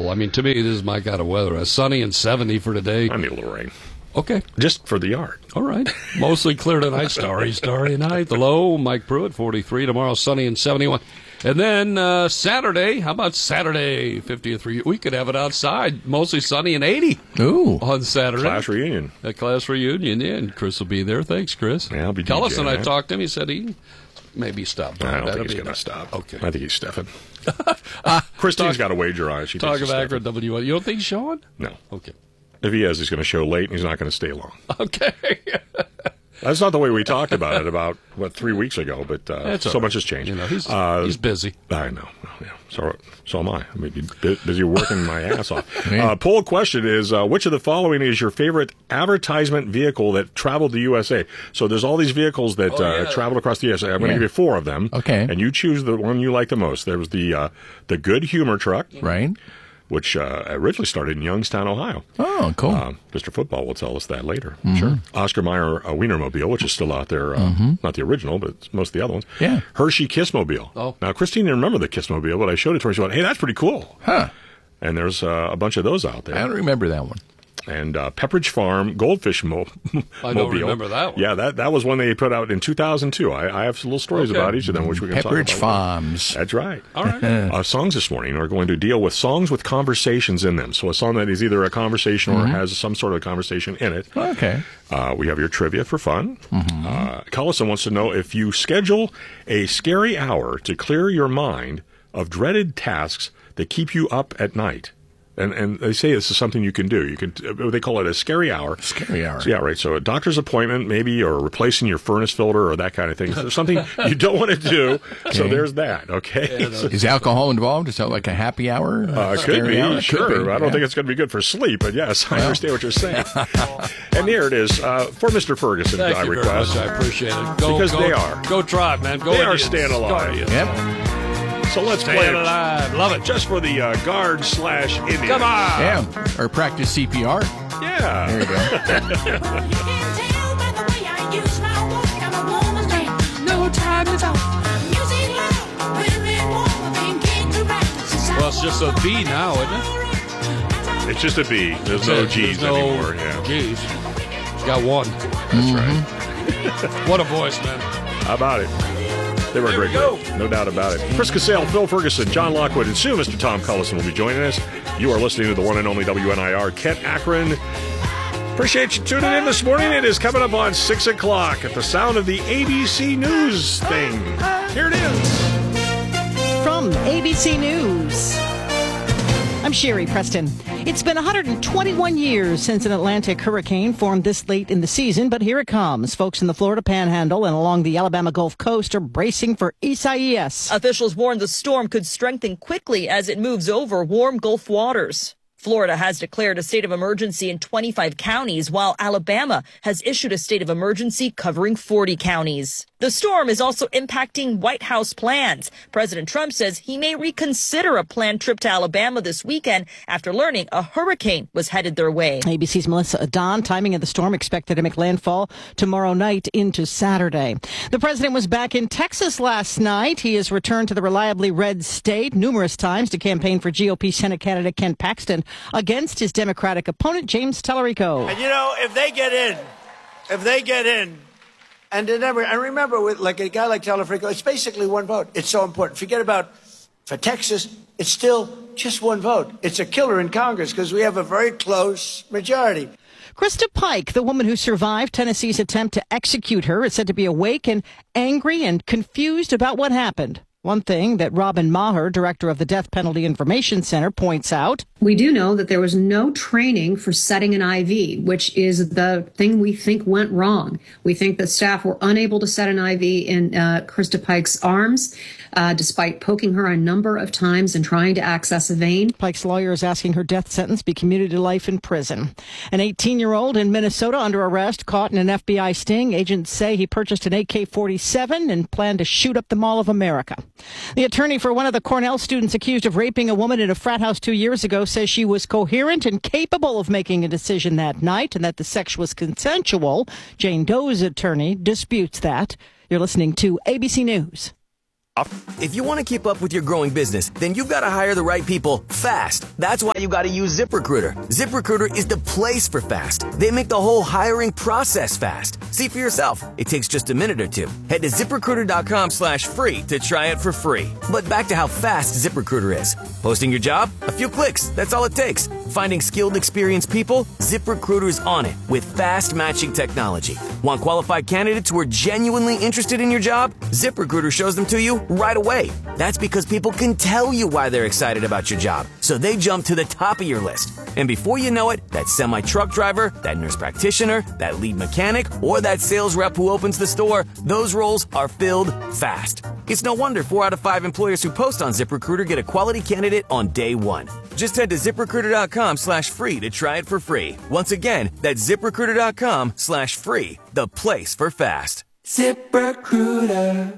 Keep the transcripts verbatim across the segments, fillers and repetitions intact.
unbelievable. I mean, to me, this is my kind of weather. A sunny and seventy for today. I need a little rain. Okay. Just for the yard. All right. Mostly clear tonight. Starry, starry night. The low, Mike Pruitt, forty-three. Tomorrow, sunny and seventy-one. And then uh, Saturday, how about Saturday, fiftieth for you? We could have it outside, mostly sunny and eighty. Ooh. On Saturday. Class reunion. A class reunion, yeah. And Chris will be there. Thanks, Chris. Yeah, I'll be Cullis and I right? talked to him. He said he maybe stop. I don't That'll think he's be going to nice. stop. Okay. I think he's Steffin. uh, Christine's got a wager on it. She Talk thinks of he's Akron Steffin. W one. You don't think he's showing? No. Okay. If he is, he's going to show late, and he's not going to stay long. Okay. That's not the way we talked about it about, what, three weeks ago, but uh, so all right. much has changed. You know, he's, uh, he's busy. I know. Yeah. So, so am I. I may be bu- busy working my ass off. Yeah. Uh, poll question is, uh, which of the following is your favorite advertisement vehicle that traveled the U S A? So there's all these vehicles that Oh, uh, yeah. traveled across the U S A. I'm going to Yeah. give you four of them. Okay. And you choose the one you like the most. There was the uh, the Good Humor truck, Right? which uh, originally started in Youngstown, Ohio. Oh, cool. Uh, Mister Football will tell us that later. Mm-hmm. Sure. Oscar Mayer uh, Wienermobile, which is still out there. Uh, Mm-hmm. Not the original, but it's most of the other ones. Yeah. Hershey Kissmobile. Oh. Now, Christine didn't remember the Kissmobile, but I showed it to her. She went, hey, that's pretty cool. Huh. And there's uh, a bunch of those out there. I don't remember that one. And uh, Pepperidge Farm Goldfish Mo- I don't Mobile. remember that one. Yeah, that that was one they put out in two thousand two. I, I have some little stories Okay. about each of them, which we can Pepperidge talk about. Farms. That's right. All right. Uh, songs this morning are going to deal with songs with conversations in them. So a song that is either a conversation or has some sort of conversation in it. Okay. Uh, we have your trivia for fun. Uh, Collison wants to know if you schedule a scary hour to clear your mind of dreaded tasks that keep you up at night. And and they say this is something you can do. You can they call it a scary hour. Scary hour. So, yeah, right. So a doctor's appointment, maybe, or replacing your furnace filter, or that kind of thing. So something you don't want to do. So Okay. there's that. Okay. So, Is alcohol involved? Is that like a happy hour? uh, Scary could be, hour? sure. Could be, I don't yeah. think it's going to be good for sleep, but yes, I understand what you're saying. And here it is uh, for Mister Ferguson. Thank I you very request. much. I appreciate it. Go, Because go, they are. Go try it, man. Go They are Indians. staying alive. Go Indians. Yep. So let's play Staying it. alive. Love it. Just for the uh, guard slash Indian. Come on. Yeah. Or practice C P R. Yeah. There you go. You can tell by the way I use my walk. I'm a woman's man. No time to talk. Music loud, women warm, thinking to rap. Well, it's just a B now, isn't it? It's just a B. There's no There's G's no anymore. Yeah. G's. He's got one. That's right. What a voice, man. How about it? They were a There great we go. group. No doubt about it. Chris Casale, Phil Ferguson, John Lockwood, and soon Mister Tom Cullison will be joining us. You are listening to the one and only W N I R, Kent Akron. Appreciate you tuning in this morning. It is coming up on six o'clock at the sound of the A B C News thing. Here it is. From A B C News, I'm Sherry Preston. It's been one hundred twenty-one years since an Atlantic hurricane formed this late in the season, but here it comes. Folks in the Florida Panhandle and along the Alabama Gulf Coast are bracing for Isaias. Officials warn the storm could strengthen quickly as it moves over warm Gulf waters. Florida has declared a state of emergency in twenty-five counties, while Alabama has issued a state of emergency covering forty counties. The storm is also impacting White House plans. President Trump says he may reconsider a planned trip to Alabama this weekend after learning a hurricane was headed their way. A B C's Melissa Adon, timing of the storm expected to make landfall tomorrow night into Saturday. The president was back in Texas last night. He has returned to the reliably red state numerous times to campaign for G O P Senate candidate Ken Paxton against his Democratic opponent, James Tallarico. And you know, if they get in, if they get in, and remember, and remember, with like a guy like Tallarico, it's basically one vote. It's so important. Forget about for Texas. It's still just one vote. It's a killer in Congress because we have a very close majority. Krista Pike, the woman who survived Tennessee's attempt to execute her, is said to be awake and angry and confused about what happened. One thing that Robin Maher, director of the Death Penalty Information Center, points out. We do know that there was no training for setting an I V, which is the thing we think went wrong. We think that staff were unable to set an I V in uh, Krista Pike's arms, uh, despite poking her a number of times and trying to access a vein. Pike's lawyer is asking her death sentence be commuted to life in prison. An eighteen-year-old in Minnesota under arrest, caught in an F B I sting. Agents say he purchased an A K forty-seven and planned to shoot up the Mall of America. The attorney for one of the Cornell students accused of raping a woman in a frat house two years ago says she was coherent and capable of making a decision that night and that the sex was consensual. Jane Doe's attorney disputes that. You're listening to A B C News. If you want to keep up with your growing business, then you've got to hire the right people fast. That's why you got to use ZipRecruiter. ZipRecruiter is the place for fast. They make the whole hiring process fast. See for yourself. It takes just a minute or two. Head to ZipRecruiter.com slash free to try it for free. But back to how fast ZipRecruiter is. Posting your job? A few clicks. That's all it takes. Finding skilled, experienced people? ZipRecruiter's on it with fast matching technology. Want qualified candidates who are genuinely interested in your job? ZipRecruiter shows them to you right away. That's because people can tell you why they're excited about your job, so they jump to the top of your list. And before you know it, that semi-truck driver, that nurse practitioner, that lead mechanic, or that sales rep who opens the store, those roles are filled fast. It's no wonder four out of five employers who post on ZipRecruiter get a quality candidate on day one. Just head to ZipRecruiter.com slash free to try it for free. Once again, that's ZipRecruiter.com slash free, the place for fast. ZipRecruiter.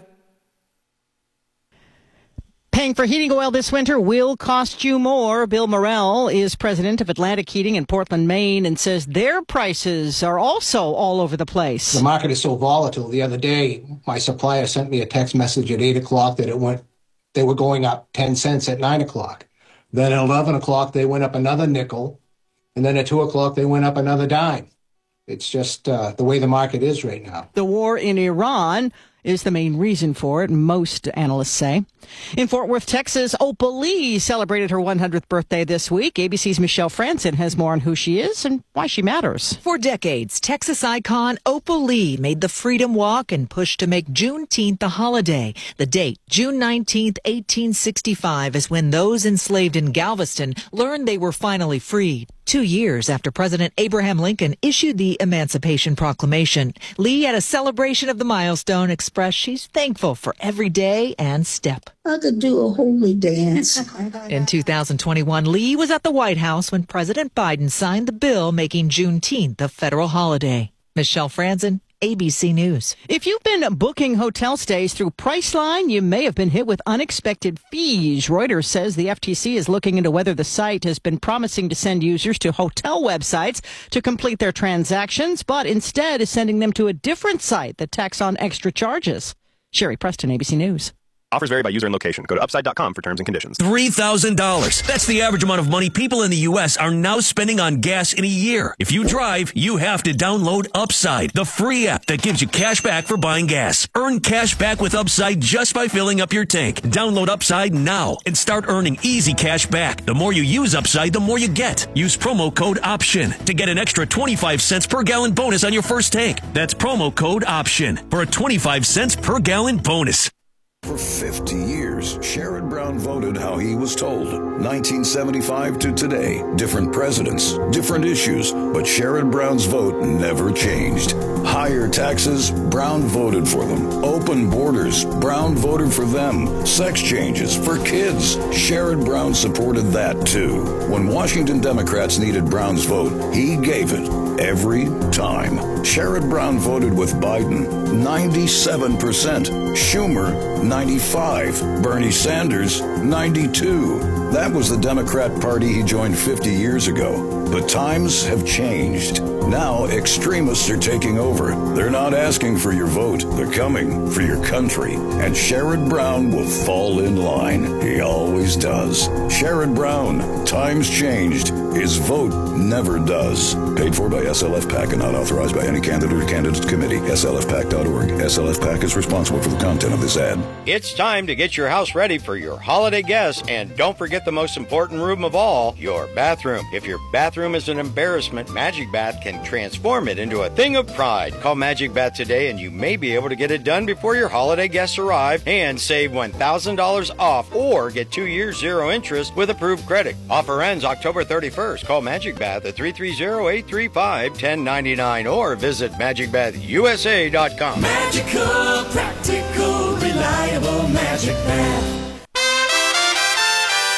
Paying for heating oil this winter will cost you more. Bill Morrell is president of Atlantic Heating in Portland, Maine, and says their prices are also all over the place. The market is so volatile. The other day, my supplier sent me a text message at eight o'clock that it went, they were going up ten cents at nine o'clock. Then at eleven o'clock, they went up another nickel. And then at two o'clock, they went up another dime. It's just uh, the way the market is right now. The war in Iran is the main reason for it, most analysts say. In Fort Worth, Texas, Opal Lee celebrated her one hundredth birthday this week. A B C's Michelle Franson has more on who she is and why she matters. For decades, Texas icon Opal Lee made the Freedom Walk and pushed to make Juneteenth a holiday. The date, June nineteenth, eighteen sixty-five, is when those enslaved in Galveston learned they were finally freed. Two years after President Abraham Lincoln issued the Emancipation Proclamation, Lee, at a celebration of the milestone, expressed she's thankful for every day and step. I could do a holy dance. In two thousand twenty-one, Lee was at the White House when President Biden signed the bill making Juneteenth a federal holiday. Michelle Franson, A B C News. If you've been booking hotel stays through Priceline, you may have been hit with unexpected fees. Reuters says the F T C is looking into whether the site has been promising to send users to hotel websites to complete their transactions, but instead is sending them to a different site that tacks on extra charges. Sherry Preston, A B C News. Offers vary by user and location. Go to upside dot com for terms and conditions. three thousand dollars. That's the average amount of money people in the U S are now spending on gas in a year. If you drive, you have to download Upside, the free app that gives you cash back for buying gas. Earn cash back with Upside just by filling up your tank. Download Upside now and start earning easy cash back. The more you use Upside, the more you get. Use promo code OPTION to get an extra twenty-five cents per gallon bonus on your first tank. That's promo code OPTION for a twenty-five cents per gallon bonus. For fifty years, Sherrod Brown voted how he was told. nineteen seventy-five to today, different presidents, different issues, but Sherrod Brown's vote never changed. Higher taxes, Brown voted for them. Open borders, Brown voted for them. Sex changes for kids, Sherrod Brown supported that too. When Washington Democrats needed Brown's vote, he gave it every time. Sherrod Brown voted with Biden, ninety-seven percent. Schumer, ninety-five. Bernie Sanders, ninety-two. That was the Democrat Party he joined fifty years ago. But times have changed. Now extremists are taking over. They're not asking for your vote. They're coming for your country. And Sherrod Brown will fall in line. He always does. Sherrod Brown, times changed. His vote never does. Paid for by S L F PAC and not authorized by any candidate or candidates committee. S L F PAC dot org. S L F PAC is responsible for the content of this ad. It's time to get your house ready for your holiday guests, and don't forget the most important room of all, your bathroom. If your bathroom is an embarrassment, Magic Bath can transform it into a thing of pride. Call Magic Bath today and you may be able to get it done before your holiday guests arrive and save one thousand dollars off or get two years zero interest with approved credit. Offer ends October thirty-first. Call Magic Bath at three three zero, eight three five, one zero nine nine or visit magic bath u s a dot com. Magical, practical, reliable Magic Bath.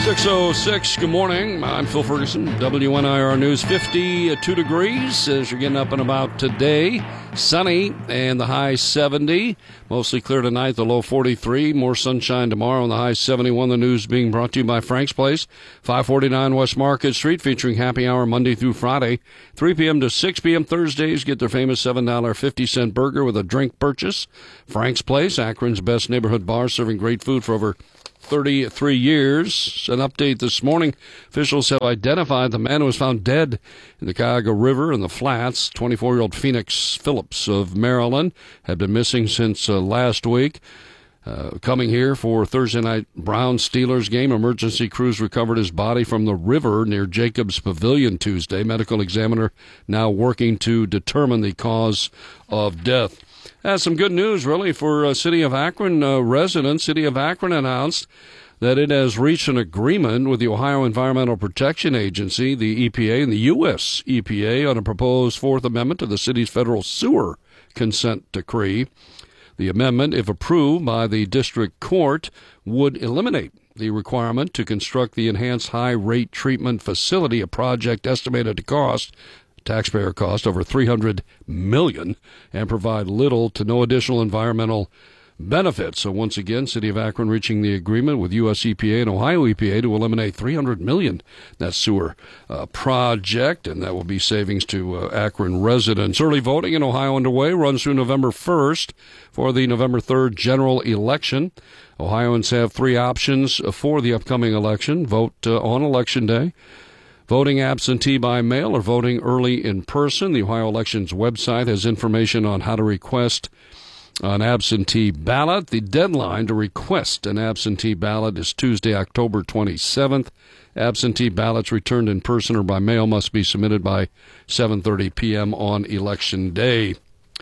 six oh six, good morning. I'm Phil Ferguson, W N I R News. fifty-two degrees as you're getting up and about today. Sunny and the high seventy. Mostly clear tonight, the low forty-three. More sunshine tomorrow and the high seventy-one. The news being brought to you by Frank's Place, five forty-nine West Market Street, featuring happy hour Monday through Friday, three p.m. to six p.m. Thursdays. Get their famous seven dollars and fifty cents burger with a drink purchase. Frank's Place, Akron's best neighborhood bar, serving great food for over thirty-three years. An update this morning. Officials have identified the man who was found dead in the Cuyahoga River in the Flats. twenty-four-year-old Phoenix Phillips of Maryland had been missing since uh, last week. Uh, coming here for Thursday night Browns-Steelers game, emergency crews recovered his body from the river near Jacobs Pavilion Tuesday. Medical examiner now working to determine the cause of death. That's some good news, really, for uh, City of Akron uh, residents. City of Akron announced that it has reached an agreement with the Ohio Environmental Protection Agency, the E P A, and the U S E P A on a proposed Fourth Amendment to the city's federal sewer consent decree. The amendment, if approved by the district court, would eliminate the requirement to construct the enhanced high-rate treatment facility, a project estimated to cost taxpayer cost over three hundred million dollars, and provide little to no additional environmental benefits. So once again, City of Akron reaching the agreement with U S E P A and Ohio E P A to eliminate three hundred million dollars that sewer uh, project, and that will be savings to uh, Akron residents. Early voting in Ohio underway, runs through November first for the November third general election. Ohioans have three options for the upcoming election. Vote uh, on Election Day, voting absentee by mail, or voting early in person. The Ohio Elections website has information on how to request an absentee ballot. The deadline to request an absentee ballot is Tuesday, October twenty-seventh. Absentee ballots returned in person or by mail must be submitted by seven thirty p.m. on Election Day.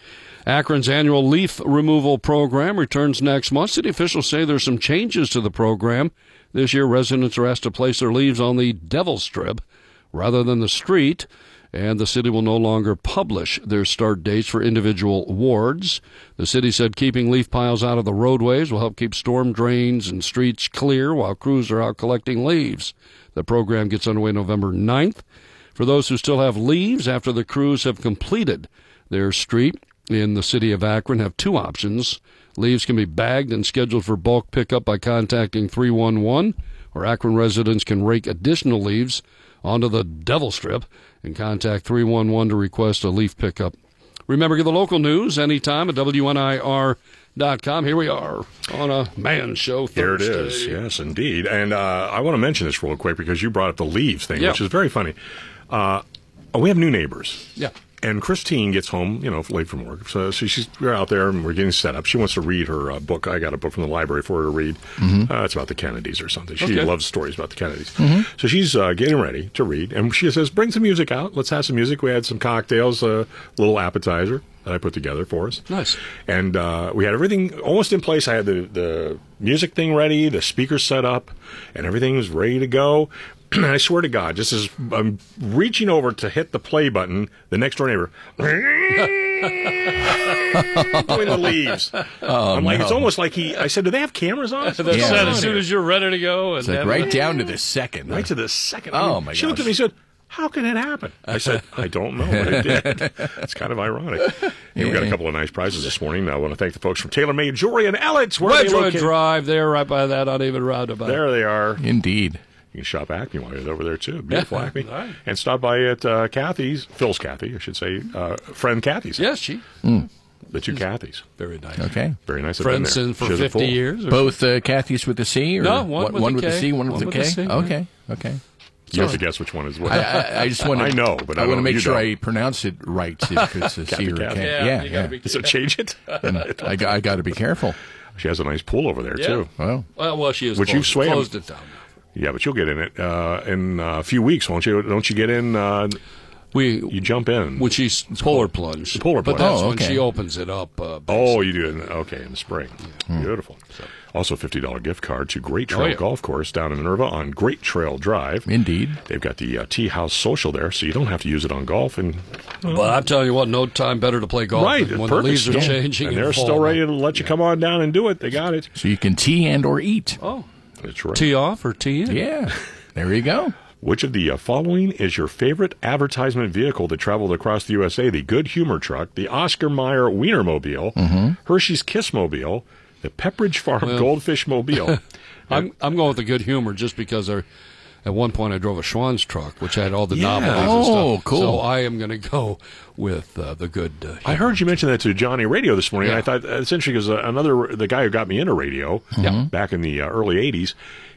Akron's annual leaf removal program returns next month. City officials say there's some changes to the program. This year, residents are asked to place their leaves on the Devil Strip rather than the street, and the city will no longer publish their start dates for individual wards. The city said keeping leaf piles out of the roadways will help keep storm drains and streets clear while crews are out collecting leaves. The program gets underway November ninth. For those who still have leaves after the crews have completed their street in the city of Akron, have two options. Leaves can be bagged and scheduled for bulk pickup by contacting three one one, or Akron residents can rake additional leaves onto the Devil Strip and contact three one one to request a leaf pickup. Remember, get the local news anytime at W N I R dot com. Here we are on a Man Show Thursday. Here it is, yes, indeed. And uh, I want to mention this real quick because you brought up the leaves thing, Yeah. which is very funny. Uh, we have new neighbors. Yeah. And Christine gets home, you know, late from work. So, so she's we're out there and we're getting set up. She wants to read her uh, book. I got a book from the library for her to read. Mm-hmm. Uh, it's about the Kennedys or something. She Okay. loves stories about the Kennedys. Mhm. So she's uh, getting ready to read. And she says, bring some music out. Let's have some music. We had some cocktails, a uh, little appetizer that I put together for us. Nice. And uh, we had everything almost in place. I had the, the music thing ready, the speakers set up, and everything was ready to go. And I swear to God, just as I'm reaching over to hit the play button, the next door neighbor doing the leaves. Oh, I'm like, no. it's almost like he. I said, do they have cameras on? That's Yeah. said, as soon as you're ready to go. And It's like have right it- down to the second. Right to the second. Oh, I mean, my She looked at gosh. me and said, how can it happen? I said, I don't know, but it did. It's kind of ironic. Hey, we got a couple of nice prizes this morning. I want to thank the folks from Taylor Made Jewelry and Ellet's. Where are they Wedgwood located? Drive, there, right by that uneven roundabout. There they are. Indeed. You can shop Acme while you're over there, too. Beautiful Yeah. Acme. All right. And stop by at uh, Kathy's, Phil's Kathy, I should say, uh, friend Kathy's. Yes, she. The two Kathys. Very nice. Okay. Very nice. Friends I've been there. in for She has a fifty full- years? Or Both uh, Kathy's with a C? Or No, one what- with one a with a K. C, one with One a with a K? C, yeah. Okay, okay. You have to guess which one is what. I, I, I just want to. I know, but I, I want to don't- make you sure don't. I pronounce it right. If it's a C Kathy, or a Kathy. K. Yeah, Yeah, you yeah. gotta be So change it. And I, got- I got to be careful. She has a nice pool over there, Yeah. too. Well, Well, well, she has Would you closed, sway 'em? closed it down. Yeah, but you'll get in it uh, in a few weeks, won't you? Don't you get in? Uh, We you jump in. when she's polar plunge. Polar But plunge. that's Oh, when okay. she opens it up. Uh, Oh, you do it. Okay, in the spring. Beautiful. Also, a fifty dollars gift card to Great Trail Oh, yeah. Golf Course down in Minerva on Great Trail Drive. indeed. They've got the uh, Tea House Social there, so you don't have to use it on golf. And But I'm telling you what, no time better to play golf right, than when perfect. the leaves are Yeah. changing. and in they're fall. still ready to let you come on down and do it. They got it. So you can tea and or eat. Oh, That's right. Tee off or tee in. Yeah, there you go. Which of the uh, following is your favorite advertisement vehicle that traveled across the U S A? The Good Humor Truck, the Oscar Mayer Wienermobile, Mm-hmm. Hershey's Kissmobile, the Pepperidge Farm Well- Goldfish Mobile. I'm I'm going with the Good Humor just because they're, at one point I drove a Schwann's truck, which had all the Yeah. novelties and Oh, stuff. cool. So I am going to go with uh, the Good uh, I heard you mention that to Johnny Radio this morning. Yeah. And I thought uh, it's interesting because uh, another the guy who got me into radio Yeah. back in the uh, early eighties,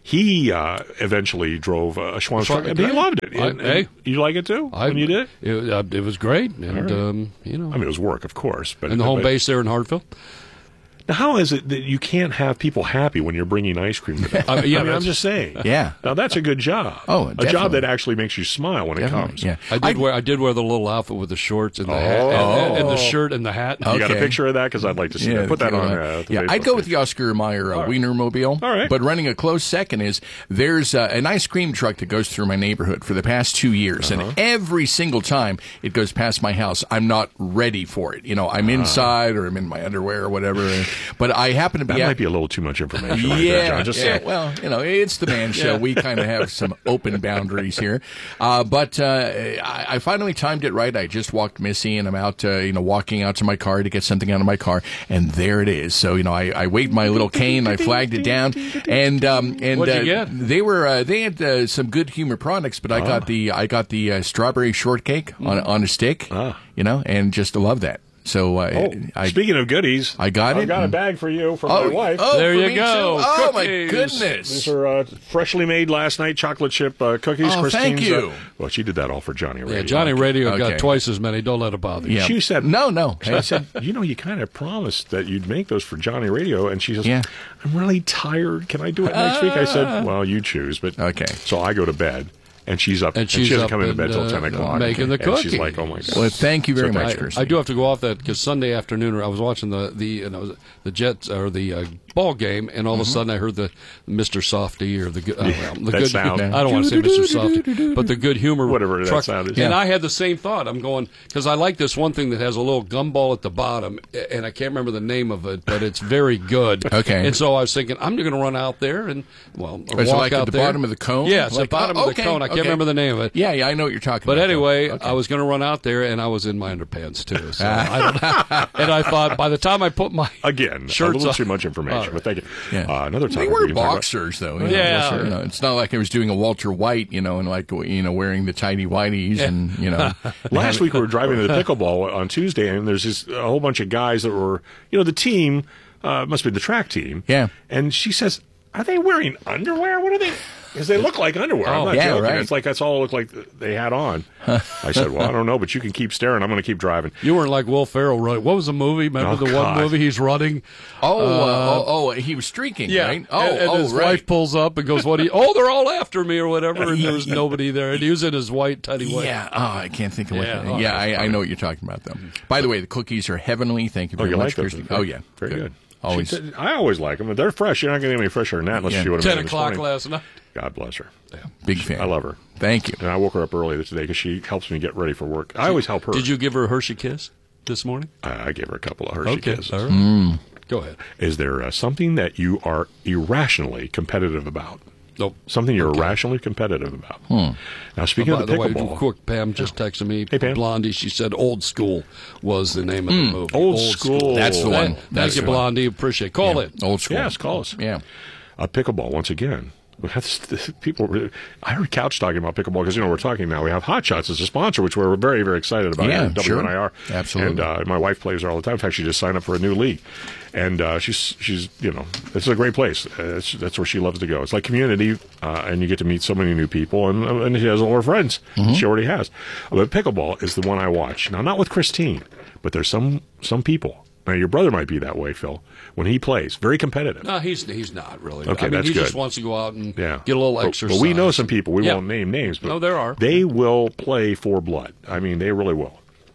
he uh, eventually drove uh, a Schwann's Schwann- truck, and he great. loved it. I- And- hey. and you like it too I, when you did it? It, uh, it was great, and All right. um, you know, I mean, it was work, of course, but and the home but- base there in Hartville. Now, how is it that you can't have people happy when you're bringing ice cream to them? Uh, yeah, I mean, I'm that's- just saying. Yeah. Now, that's a good job. Oh, a definitely. job that actually makes you smile when Definitely, it comes. yeah. I did I- wear I did wear the little outfit with the shorts and the Oh. hat, and, and the shirt and the hat. You got a Okay. picture of that? Because I'd like to see that. Put that on. Uh, the yeah, Facebook I'd go with page. the Oscar Mayer uh, All right. Wienermobile. All right. But running a close second is there's uh, an ice cream truck that goes through my neighborhood for the past two years, Uh-huh. and every single time it goes past my house, I'm not ready for it. You know, I'm inside or I'm in my underwear or whatever. But I happen to be That at- might be a little too much information. Right yeah, there, John. Just yeah. saying. Well, you know, it's the man show. Yeah. We kind of have some open boundaries here. Uh, but uh, I, I finally timed it right. I just walked Missy, and I'm out, uh, you know, walking out to my car to get something out of my car, and there it is. So, you know, I, I waved my little cane, I flagged it down, and um, and What'd you uh, get? they were uh, they had uh, some Good Humor products, but I Ah. got the I got the uh, strawberry shortcake on on a stick, Ah. you know, and just love that. So uh, Oh, I speaking of goodies, I got I've it. got a bag for you from Oh, my wife. oh, There for you me go. too? Oh my Cookies. goodness! These are uh, freshly made last night chocolate chip uh, cookies. Oh, Christine's, thank you. Uh, well, she did that all for Johnny Radio. Yeah, Johnny Radio Okay. got twice as many. Don't let it bother you. Yeah. She said, No, no. I said, you know, you kind of promised that you'd make those for Johnny Radio. And she says, Yeah. I'm really tired. Can I do it next week? I said, well, you choose. But Okay. So I go to bed. And she's up. And she's she doesn't up come into bed and, till uh, ten o'clock. making the and cookies. she's like, "Oh my god!" Well, thank you very So much, I- Kirsty. I do have to go off that because Sunday afternoon I was watching the the and I was the Jets or the uh, ball game, and all of a sudden I heard the Mister Softy or the good- uh, well, the that good. sound. I don't want to say Mister Softy, but the Good Humor Whatever that truck. sound is. And Yeah. I had the same thought. I'm going because I like this one thing that has a little gumball at the bottom, and I can't remember the name of it, but it's very good. Okay. And so I was thinking I'm going to run out there and well Is it walk like out at the there. bottom of the cone? Yes, Like- at the bottom oh, of the okay, cone. I can't okay. remember the name of it. Yeah, yeah, I know what you're talking But about. anyway, though. Okay. I was going to run out there, and I was in my underpants too. So I don't, and I thought by the time I put my Again, a shirts little on- too much information. All right. But thank you. Yeah. Uh, another They topic were we can talk about- boxers, though. you know, Yeah. so, you know, it's not like I was doing a Walter White, you know, and like you know wearing the tidy whities and you know. Last week we were driving to the pickleball on Tuesday, and there's this a whole bunch of guys that were, you know, the team uh, must be the track team. Yeah. And she says, "Are they wearing underwear? What are they?" Because they look like underwear. I'm Oh, not yeah, joking. right. It's like that's all it looked like they had on. I said, "Well, I don't know, but you can keep staring. I'm going to keep driving." You weren't like Will Ferrell running. What was the movie? Remember Oh, the God. one movie he's running? Oh, uh, Uh, oh, oh, he was streaking, Yeah, right? Oh, and, and oh, his right. wife pulls up and goes, "What? Are you, oh, they're all after me or whatever." And there was nobody there, and he was in his white tidy white. Yeah, oh, I can't think of what. Yeah, the- oh, yeah, that's I, I funny. know what you're talking about, though. By the way, the cookies are heavenly. Thank you Oh, very you much, like those? Christy. Oh, yeah, very good. Always. She said- I always like them. They're fresh. You're not getting any fresher than that unless Yeah. you would have Ten made them this o'clock morning. last night. God bless her. Big fan. I love her. Thank you. And I woke her up early today because she helps me get ready for work. I always help her. Did you give her a Hershey kiss this morning? I, I gave her a couple of Hershey Okay, kisses. all right. Mm. Go ahead. Is there uh, something that you are irrationally competitive about? Nope. Something you're Okay. irrationally competitive about. Hmm. Now, speaking By of the the way, pickleball, quick, Pam just texted me. Hey, Pam. Blondie, she said "Old School" was the name of the movie. Old School. That's the one. Thank, That's thank you, the one. Blondie. Appreciate it. Call Yeah. it. Old school. yes, call us. Yeah. Uh, pickleball once again. That's, this, people, really- I heard Couch talking about pickleball because you know we're talking now. We have Hot Shots as a sponsor, which we're very very excited about. Yeah, here at sure. W N I R. Absolutely. And uh, my wife plays there all the time. In fact, she just signed up for a new league, and uh, she's she's you know it's a great place. Uh, it's, that's where she loves to go. It's like community, uh, and you get to meet so many new people, and and she has all her friends. Mm-hmm. She already has. But pickleball is the one I watch now. Not with Christine, but there's some some people. Now your brother might be that way, Phil. When he plays, very competitive. No, he's he's not really. Okay, I mean, that's he good. just wants to go out and Yeah. get a little But- exercise. But we know some people. We Yeah. won't name names. But No, there are. They will play for blood. I mean, they really will.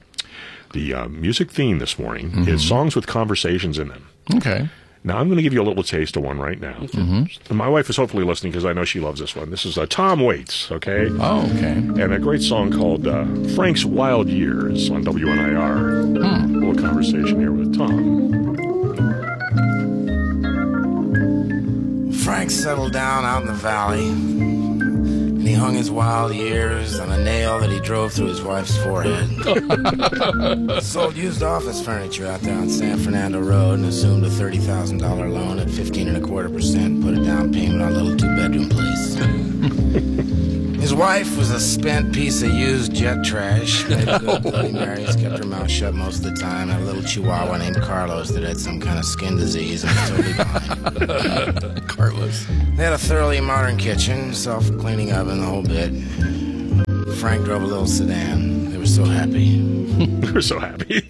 The uh, music theme this morning Mm-hmm. is songs with conversations in them. Okay. Now, I'm going to give you a little taste of one right now. Mm-hmm. And my wife is hopefully listening because I know she loves this one. This is uh, Tom Waits, okay? Oh, okay. And a great song called uh, Frank's Wild Years on W N I R. Hmm. A little conversation here with Tom. Frank settled down out in the valley, and he hung his wild years on a nail that he drove through his wife's forehead. Sold used office furniture out there on San Fernando Road and assumed a thirty thousand dollars loan at fifteen and a quarter percent, put a down payment on a little two-bedroom place. His wife was a spent piece of used jet trash. Made good Bloody Marys, kept her mouth shut most of the time. Had a little chihuahua named Carlos that had some kind of skin disease and was totally blind. Carlos. They had a thoroughly modern kitchen, self-cleaning oven, the whole bit. Frank drove a little sedan. They were so happy. They were so happy.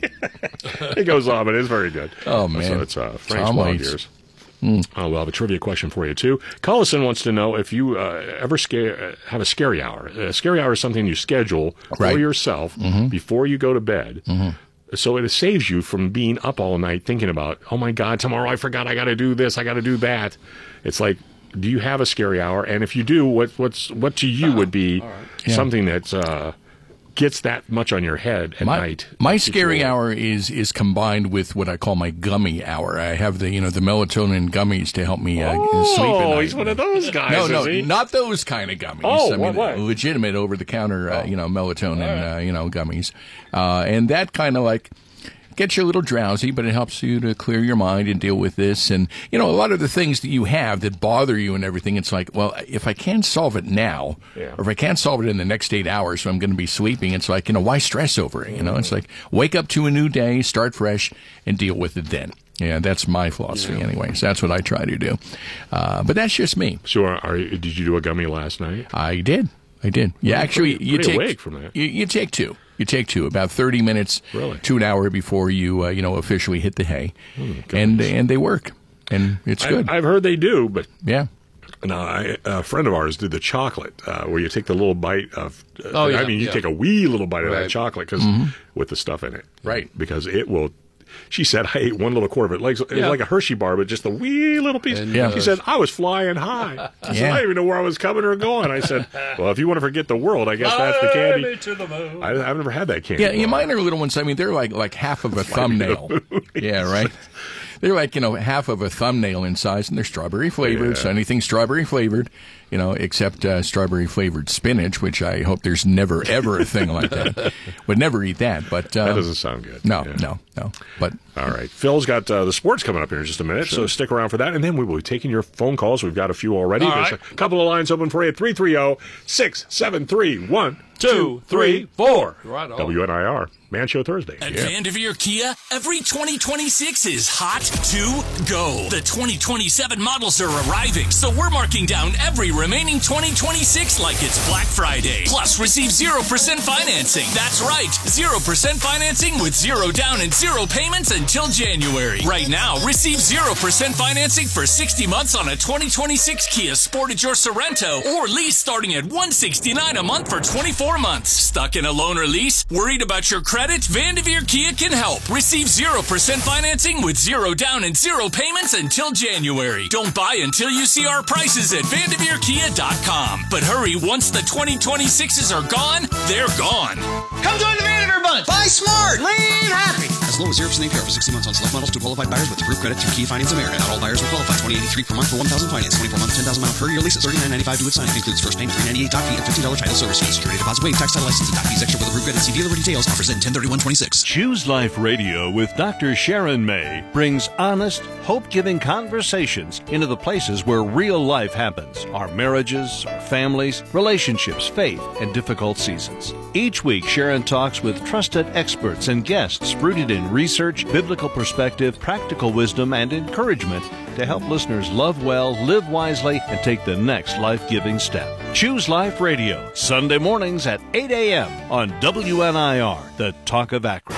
It goes on, but it's very good. Oh, man. So it's uh, Frank's Tom wild Waits. years. Mm. Oh, we'll have a trivia question for you, too. Collison wants to know if you uh, ever scare, have a scary hour. A scary hour is something you schedule Right. for yourself Mhm. before you go to bed. Mhm. So it saves you from being up all night thinking about, oh, my God, tomorrow I forgot I got to do this, I got to do that. It's like, do you have a scary hour? And if you do, what what's what to you would be Yeah. something that uh, gets that much on your head at my, night? My Keeps you scary awake. hour is is combined with what I call my gummy hour. I have the you know the melatonin gummies to help me uh, sleep at Oh, night. he's one of those guys, No, is no, he? not those kind of gummies. Oh, I what- mean, what? legitimate over the counter, uh, you know, melatonin, uh, you know, gummies, uh, and that kind of like gets you a little drowsy, but it helps you to clear your mind and deal with this. And, you know, a lot of the things that you have that bother you and everything, it's like, well, if I can't solve it now, Yeah. or if I can't solve it in the next eight hours, so I'm going to be sleeping, it's like, you know, why stress over it? You know, it's like, wake up to a new day, start fresh, and deal with it then. Yeah, that's my philosophy anyway. So that's what I try to do. Uh, but that's just me. So are, are, did you do a gummy last night? I did. I did. Yeah, Well, actually, pretty- you pretty take awake from that. You, you take two. You take two, about thirty minutes Really? to an hour before you, uh, you know, officially hit the hay, Oh, and and they work, and it's I- good. I've heard they do, but yeah. No, I, a friend of ours did the chocolate, uh, where you take the little bite of. Uh, Oh, yeah, I mean, you yeah. take a wee little bite of that Right. chocolate because Mhm. with the stuff in it, Right. Because it will. She said, "I ate one little quarter of it, like it was Yeah. like a Hershey bar, but just a wee little piece." And, Yeah. She said, "I was flying high." I said, Yeah. "I didn't even know where I was coming or going." I said, "Well, if you want to forget the world, I guess that's the Fly me candy." to the moon. I, I've never had that candy. Yeah, yeah, before. mine are little ones. I mean, they're like like half of a thumbnail. Yeah, right. They're like you know half of a thumbnail in size, and they're strawberry flavored. Yeah. So anything strawberry flavored, you know, except uh, strawberry flavored spinach, which I hope there's never ever a thing like that. Would never eat that. But um, That doesn't sound good. No, Yeah. no, no. But All right. Phil's got uh, the sports coming up here in just a minute, so stick around for that. And then we will be taking your phone calls. We've got a few already. All There's right. a couple of lines open for you at three three zero, six seven three, one two three four. Right on. W N I R, Man Show Thursday. At Vanderveer Kia, every twenty twenty-six is hot to go. The twenty twenty-seven models are arriving, so we're marking down every remaining twenty twenty-six like it's Black Friday. Plus, receive zero percent financing. That's right, zero percent financing with zero down and zero payments until January. Right now, receive zero percent financing for sixty months on a twenty twenty-six Kia Sportage or Sorento, or lease starting at one hundred sixty-nine dollars a month for twenty-four months. Stuck in a loan or lease? Worried about your credit? Vanderveer Kia can help. Receive zero percent financing with zero down and zero payments until January. Don't buy until you see our prices at vanderveer kia dot com. But hurry, once the twenty twenty-sixes are gone, they're gone. Come join the Vanderveer Bunch. Buy smart, lean, happy. As low as zero percent A P R for sixty months on select models to qualified buyers with approved credit through Kia Finance America. Not all buyers will qualify. twenty eighty-three per month for one thousand finance. twenty-four month, ten thousand mile per year lease at thirty-nine ninety-five to its sign. Includes first payment, three ninety-eight doc fee, and fifteen dollars title service fee. Security deposit waived. Tax title license and doc fees extra with approved credit. See dealer for details. Offers in ten thirty-one twenty-six. Choose Life Radio with Doctor Sharon May brings honest, hope-giving conversations into the places where real life happens. Our marriages, our families, relationships, faith, and difficult seasons. Each week, Sharon talks with trusted experts and guests rooted in research, biblical perspective, practical wisdom, and encouragement to help listeners love well, live wisely, and take the next life-giving step. Choose Life Radio, Sunday mornings at eight a.m. on W N I R, the Talk of Akron.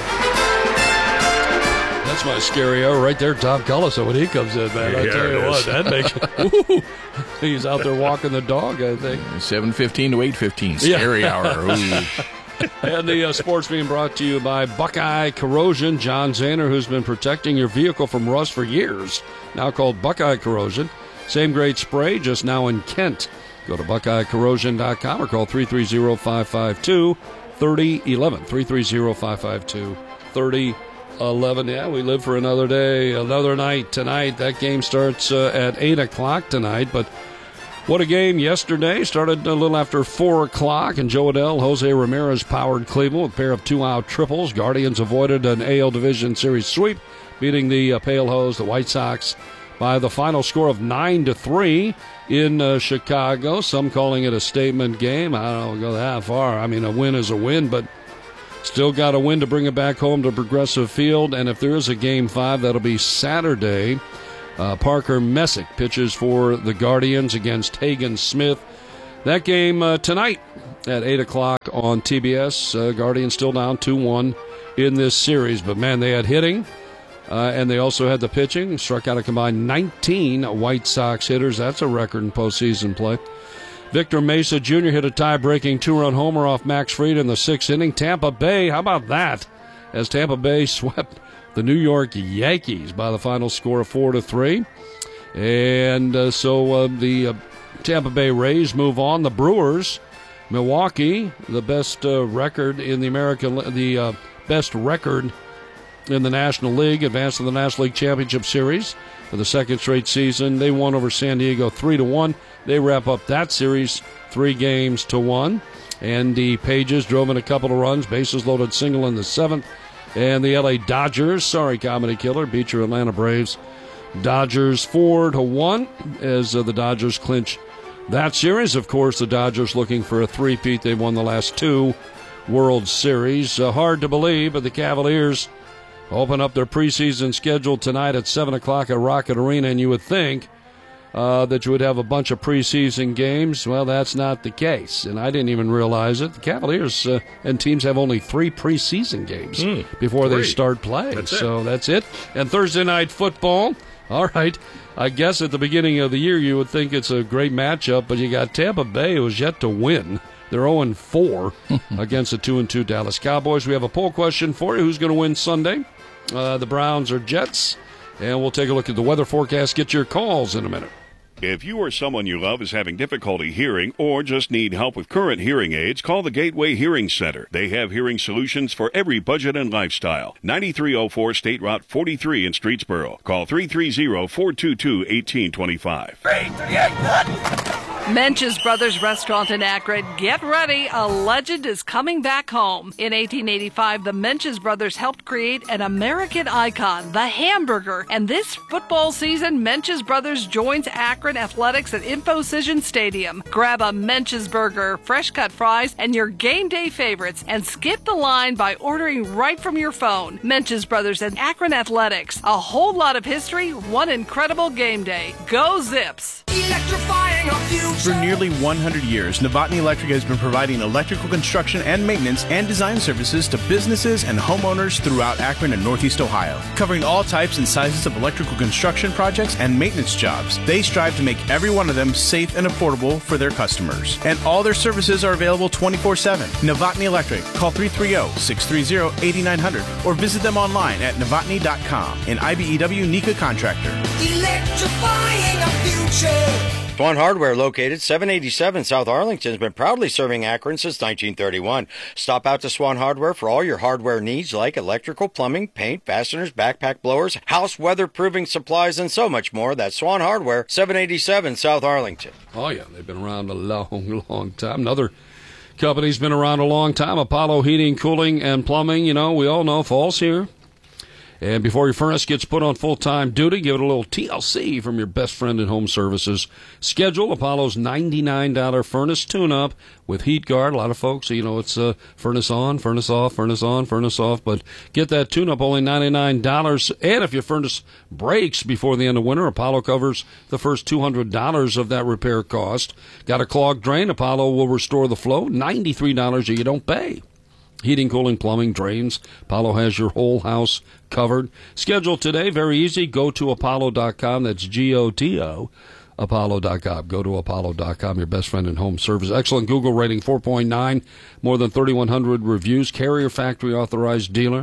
That's my scary hour right there, Tom Collison, when he comes in, man. I Yeah, tell it you what, is. that makes Ooh. He's out there walking the dog, I think. seven fifteen to eight fifteen, scary Yeah. hour. Ooh. And the uh, sports being brought to you by Buckeye Corrosion. John Zaner, who's been protecting your vehicle from rust for years, now called Buckeye Corrosion. Same grade spray, just now in Kent. Go to buckeye corrosion dot com or call three three zero, five five two, three zero one one. three three zero, five five two, three zero one one. eleven. Yeah, we live for another day, another night tonight. That game starts uh, at eight o'clock tonight, but what a game yesterday. Started a little after four o'clock, and Joe Adell, Jose Ramirez powered Cleveland with a pair of two-out triples. Guardians avoided an A L Division Series sweep, beating the uh, Pale Hose, the White Sox, by the final score of nine to three in uh, Chicago. Some calling it a statement game. I don't go that far. I mean, a win is a win, but still got a win to bring it back home to Progressive Field. And if there is a game five, that'll be Saturday. Uh, Parker Messick pitches for the Guardians against Hagen Smith. That game uh, tonight at eight o'clock on T B S. Uh, Guardians still down two one in this series. But, man, they had hitting, uh, and they also had the pitching. Struck out a combined nineteen White Sox hitters. That's a record in postseason play. Victor Mesa Junior hit a tie-breaking two-run homer off Max Fried in the sixth inning. Tampa Bay, how about that? As Tampa Bay swept the New York Yankees by the final score of four to three, and uh, so uh, the uh, Tampa Bay Rays move on. The Brewers, Milwaukee, the best uh, record in the American, the uh, best record in the National League, advanced to the National League Championship Series for the second straight season. They won over San Diego three to one. They wrap up that series three games to one. Andy Pages drove in a couple of runs, bases loaded single in the seventh. And the L A Dodgers, sorry, Comedy Killer, beat your Atlanta Braves. Dodgers four to one as uh, the Dodgers clinch that series. Of course, the Dodgers looking for a three-peat. They won the last two World Series. Uh, hard to believe, but the Cavaliers open up their preseason schedule tonight at seven o'clock at Rocket Arena, and you would think uh, that you would have a bunch of preseason games. Well, that's not the case, and I didn't even realize it. The Cavaliers uh, and teams have only three preseason games mm, before three. they start playing. That's so that's it. And Thursday night football, all right, I guess at the beginning of the year you would think it's a great matchup, but you got Tampa Bay, who has yet to win. They're oh and four against the two and two Dallas Cowboys. We have a poll question for you. Who's going to win Sunday? Uh, the Browns or Jets? And we'll take a look at the weather forecast. Get your calls in a minute. If you or someone you love is having difficulty hearing or just need help with current hearing aids, call the Gateway Hearing Center. They have hearing solutions for every budget and lifestyle. ninety-three oh four State Route forty-three in Streetsboro. Call three three zero, four two two, one eight two five. Mench's Brothers Restaurant in Akron. Get ready, a legend is coming back home. In eighteen eighty-five, the Mench's Brothers helped create an American icon, the hamburger. And this football season, Mench's Brothers joins Akron Athletics at InfoCision Stadium. Grab a Mench's burger, fresh cut fries, and your game day favorites, and skip the line by ordering right from your phone. Mench's Brothers and Akron Athletics. A whole lot of history, one incredible game day. Go Zips! Electrifying our future. For nearly one hundred years, Novotny Electric has been providing electrical construction and maintenance and design services to businesses and homeowners throughout Akron and Northeast Ohio, covering all types and sizes of electrical construction projects and maintenance jobs. They strive to make every one of them safe and affordable for their customers. And all their services are available twenty-four seven. Novotny Electric. Call three three zero, six three zero, eight nine zero zero or visit them online at novotny dot com. An I B E W Nika contractor. Electrifying our future. Swan Hardware, located seven eighty-seven South Arlington, has been proudly serving Akron since nineteen thirty-one. Stop out to Swan Hardware for all your hardware needs like electrical, plumbing, paint, fasteners, backpack blowers, house weatherproofing supplies, and so much more. That's Swan Hardware, seven eighty-seven South Arlington. Oh, yeah, they've been around a long, long time. Another company's been around a long time, Apollo Heating, Cooling, and Plumbing. You know, we all know fall's here. And before your furnace gets put on full-time duty, give it a little T L C from your best friend in home services. Schedule Apollo's ninety-nine dollars furnace tune-up with Heat Guard. A lot of folks, you know, it's uh, furnace on, furnace off, furnace on, furnace off. But get that tune-up, only ninety-nine dollars. And if your furnace breaks before the end of winter, Apollo covers the first two hundred dollars of that repair cost. Got a clogged drain? Apollo will restore the flow. ninety-three dollars you don't pay. Heating, cooling, plumbing, drains. Apollo has your whole house covered. Schedule today, very easy. Go to apollo dot com. That's G O T O, apollo dot com. Go to apollo dot com, your best friend in home service. Excellent Google rating, four point nine. More than thirty-one hundred reviews. Carrier factory authorized dealer.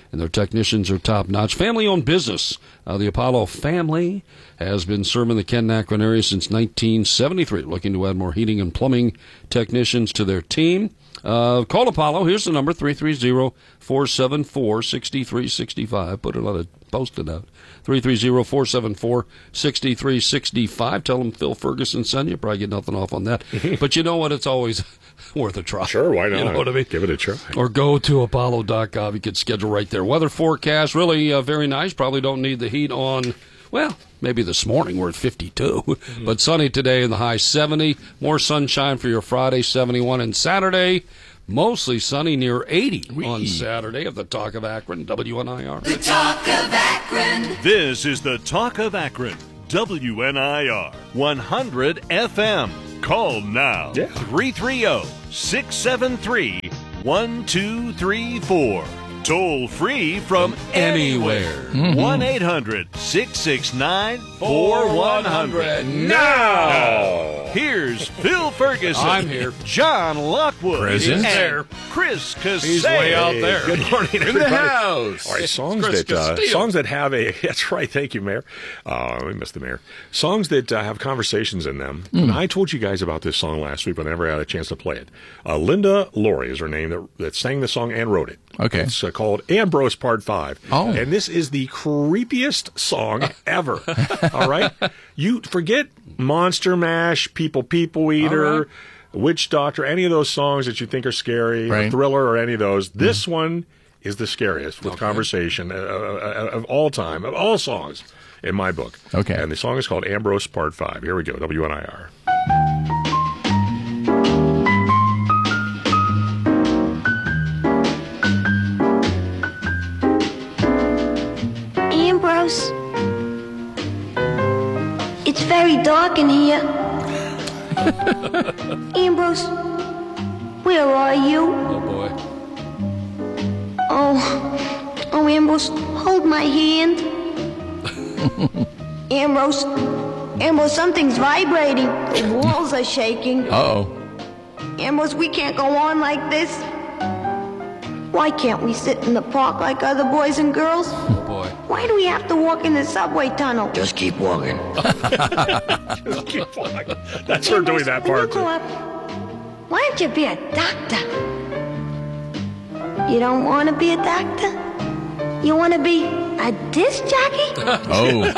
and their technicians are top-notch. Family-owned business. Uh, the Apollo family has been serving the Ken Akron area since nineteen seventy-three, looking to add more heating and plumbing technicians to their team. Uh, call Apollo. Here's the number, three three zero, four seven four, six three six five. Put it on a post-it out. three three zero, four seven four, six three six five. Tell them Phil Ferguson sent you. Probably get nothing off on that. But you know what? It's always worth a try. Sure, why not? You know what I mean? Give it a try. Or go to apollo dot com. You can schedule right there. Weather forecast, really uh, very nice. Probably don't need the heat on, well, maybe this morning we're at fifty-two. Mm-hmm. But sunny today in the high seventy. More sunshine for your Friday, seventy-one. And Saturday, mostly sunny near eighty Wee. On Saturday of the Talk of Akron, W N I R. The Talk of Akron. This is the Talk of Akron, W N I R, one hundred F M. Call now, yeah. three three zero, six seven three, one two three four. Toll free from anywhere. Mm-hmm. one eight hundred, six six nine, four one zero zero. Now, here's Phil Ferguson. I'm here. John Lockwood. Present. And Chris Casale. He's way out there. Good morning, In everybody. the house. All right, songs Chris that uh, Castillo. songs that have a that's right. Thank you, Mayor. Uh, we missed the mayor. Songs that uh, have conversations in them. Mm. And I told you guys about this song last week, but I never had a chance to play it. Uh, Linda Laurie is her name that, that sang the song and wrote it. Okay. It's uh, called Ambrose Part Five. Oh. And this is the creepiest song ever. All right, you forget Monster Mash, People People Eater. Right. Witch Doctor, any of those songs that you think are scary, Right. or Thriller, or any of those. This Mm-hmm. one is the scariest with Okay. conversation uh, uh, of all time, of all songs in my book. Okay. And the song is called Ambrose Part Five. Here we go, W N I R. Ambrose, it's very dark in here. Ambrose, where are you? Oh, boy. Oh, oh, Ambrose, hold my hand. Ambrose, Ambrose, something's vibrating. The walls are shaking. Uh-oh. Ambrose, we can't go on like this. Why can't we sit in the park like other boys and girls? Oh, boy. Why do we have to walk in the subway tunnel? Just keep walking. Just keep walking. That's her doing that When you part. grow too. up, why don't you be a doctor? You don't want to be a doctor? You want to be a disc jockey? Oh.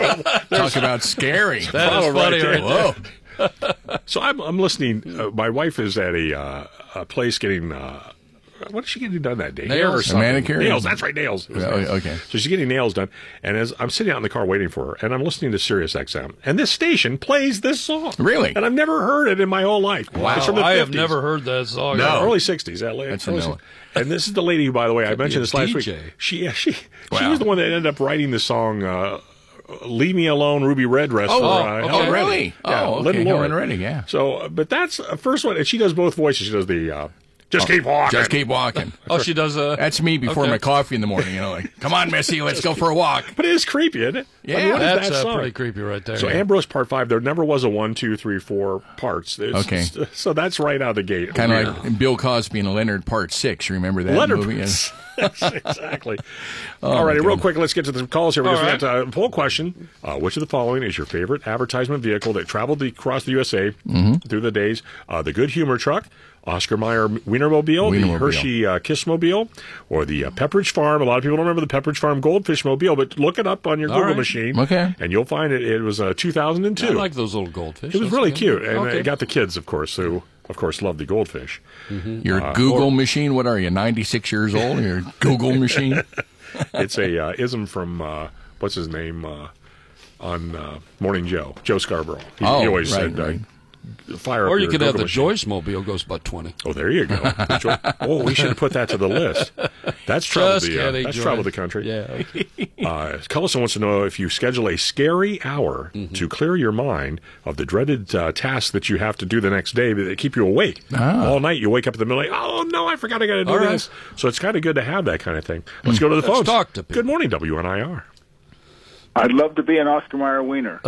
Talk about scary. That is Follow funny right right there. there. Whoa. So I'm, I'm listening. Uh, my wife is at a, uh, a place getting. Uh, what is she getting done that day? Nails. Hair or A something? manicure? Nails. That's right, nails. It was Oh, nails. okay. So she's getting nails done, and as I'm sitting out in the car waiting for her, and I'm listening to Sirius X M, and this station plays this song. Really? And I've never heard it in my whole life. Wow, It's from the I have fifties. never heard that song. No, early sixties. That late. That's a early no. sixties. And this is the lady who, by the way, I Could be mentioned a this last D week. J. She, yeah, she, she Wow. was the one that ended up writing the song. Uh, Leave Me Alone, Ruby Redress. Oh, for, uh, okay. Helen Reddy. Really? Yeah, Oh, okay, Lynn Helen Laurie. Reddy, yeah. So, uh, but that's the first one, and she does both voices. She does the uh, just keep walking. Just keep walking. Oh, she does a... That's me before Okay. my coffee in the morning. You know, like, come on, Missy, let's go for a walk. But it is creepy, isn't it? Yeah, I mean, what is That's that uh, song? pretty creepy right there. So Ambrose Part Five, there never was a one, two, three, four parts. It's- Okay. it's- So that's right out of the gate. Kind Weird. of like Bill Cosby and Leonard Part Six. You remember that Leonard movie? Yes, exactly. Oh, All my righty, real goodness. quick, let's get to the calls here. Because All we right. got a poll question. Uh, which of the following is your favorite advertisement vehicle that traveled across the U S A Mm-hmm. through the days? Uh, the Good Humor Truck, Oscar Mayer Wienermobile, the Wienermobile. Hershey uh, Kissmobile, or the uh, Pepperidge Farm. A lot of people don't remember the Pepperidge Farm Goldfish Mobile, but look it up on your All Google right. machine. Okay. And you'll find it. It was uh, two thousand two. I like those little goldfish. It was That's really good. cute. And Okay. it got the kids, of course, who, of course, love the goldfish. Your Uh, Google or- machine, what are you, ninety-six years old? Your Google machine? It's a uh, ism from uh, what's his name uh, on uh, Morning Joe, Joe Scarborough. He, Oh, he always right, said, uh, right. "Fire up Or you your could have Google the machine." Joyce Mobile, goes about twenty. Oh, there you go. The Jo- oh, we should put that to the list. That's traveled Just the uh, kidding, that's Joyce. traveled the country. Yeah. Uh, Cullison wants to know if you schedule a scary hour Mm-hmm. to clear your mind of the dreaded uh, tasks that you have to do the next day that keep you awake Ah. all night. You wake up in the middle, like, oh no, I forgot I got to do All right. this. So it's kind of good to have that kind of thing. Let's go to the Let's phones. talk to people. Good morning, W N I R. I'd love to be an Oscar Mayer wiener.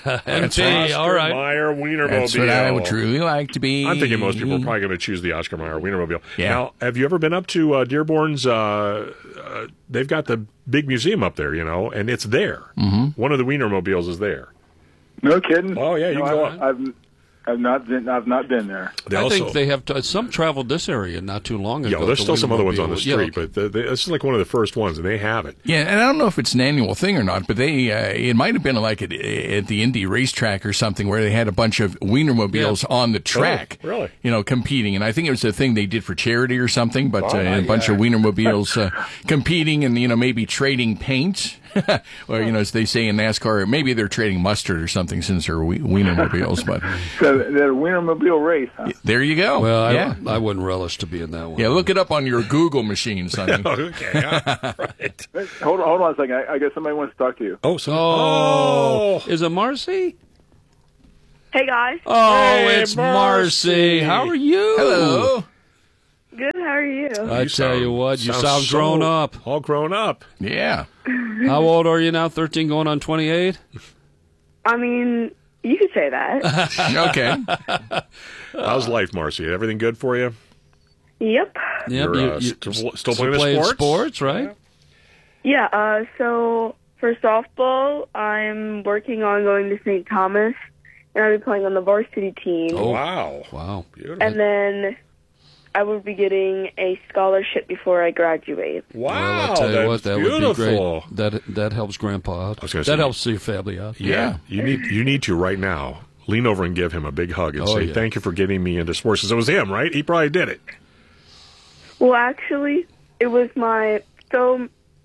M T, all right. Meyer Wienermobile. That's what I would truly like to be. I'm thinking most people are probably going to choose the Oscar Mayer Wienermobile. Yeah. Now, have you ever been up to uh, Dearborn's uh, uh, they've got the big museum up there, you know, and it's there. Mm-hmm. One of the Wienermobiles is there. No kidding. Oh yeah, you no, can go I've, up. I've I've not been I've not been there. They I also, think they have t- some traveled this area not too long ago. Yeah, there's the still some other ones on the Wienermobile. street, Yeah. but the, the, this is like one of the first ones, and they have it. Yeah, and I don't know if it's an annual thing or not, but they uh, it might have been like at, at the Indy racetrack or something where they had a bunch of Wienermobiles Yeah. on the track, Oh, really? you know, competing. And I think it was a thing they did for charity or something, but Oh, uh, a bunch yeah. of Wienermobiles uh, competing and, you know, maybe trading paint. Or, you know, as they say in NASCAR, maybe they're trading mustard or something since they're we- Wienermobiles. But So they're a Wienermobile race, huh? there you go. Well, yeah. I, I wouldn't relish to be in that one. Yeah, look it up on your Google machine, Sonny. Okay, yeah, right. Hold on, hold on a second. I, I guess somebody wants to talk to you. Oh, so, Oh, is it Marcy? Hey guys. Oh, Hey, it's Marcy. Marcy. How are you? Hello. Good. How are you? I tell you what, you sound sound so- grown up. All grown up. Yeah. How old are you now? thirteen going on twenty-eight? I mean, you could say that. Okay. How's life, Marcy? Everything good for you? Yep. Yep, You're you- uh, you- still, still playing, playing sports? sports, right? Yeah. Uh. So for softball, I'm working on going to Saint Thomas, and I'll be playing on the varsity team. Oh, wow. Wow. Beautiful. And then I will be getting a scholarship before I graduate. Wow, Well, I'll tell you that's what, that beautiful. would be great. That that helps Grandpa out. I was gonna That say- helps your family out. Yeah. You need you need to right now lean over and give him a big hug and Oh, say, yeah. thank you for getting me into sports. 'Cause it was him, right? He probably did it. Well, actually, it was my so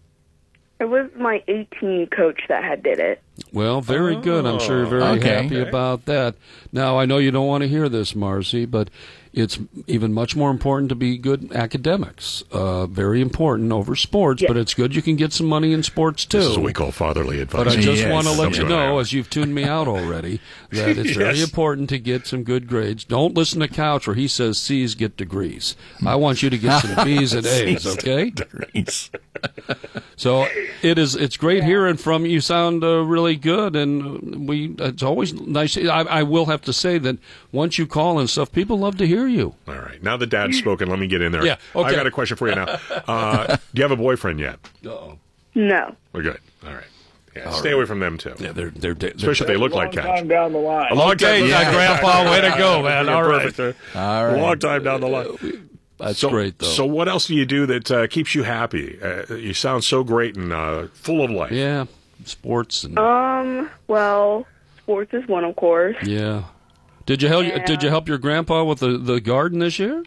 it was my eighteen coach that had did it. Well, very good. I'm sure you're very Okay. happy about that. Now, I know you don't want to hear this, Marcy, but it's even much more important to be good academics. Uh, very important over sports, Yes. but it's good you can get some money in sports, too. This is what we call fatherly advice. But I just Yes. want to let you Something know, like as you've tuned me out already, that it's very Yes. important to get some good grades. Don't listen to Couch where he says C's get degrees. I want you to get some B's and A's, okay? Degrees. So it is. It's great hearing from you. You sound uh, really good, and we. It's always nice. I, I will have to say that once you call and stuff, people love to hear you. All right. Now that Dad's spoken, let me get in there. Yeah, okay. I got a question for you now. Uh, do you have a boyfriend yet? Uh-oh. No. We're good. All right. Yeah, stay away from them, too. Yeah, they're they're, they're Especially if they look like Long Couch. time down the line. A long Okay, time. yeah, Grandpa, way to go, man. Yeah, All right. perfect. Uh, All right. A long time down the line. That's so, great, though. So what else do you do that uh, keeps you happy? Uh, you sound so great and uh, full of life. Yeah, sports and Um. Well, sports is one, of course. yeah. Did you help? Yeah. Did you help your grandpa with the, the garden this year?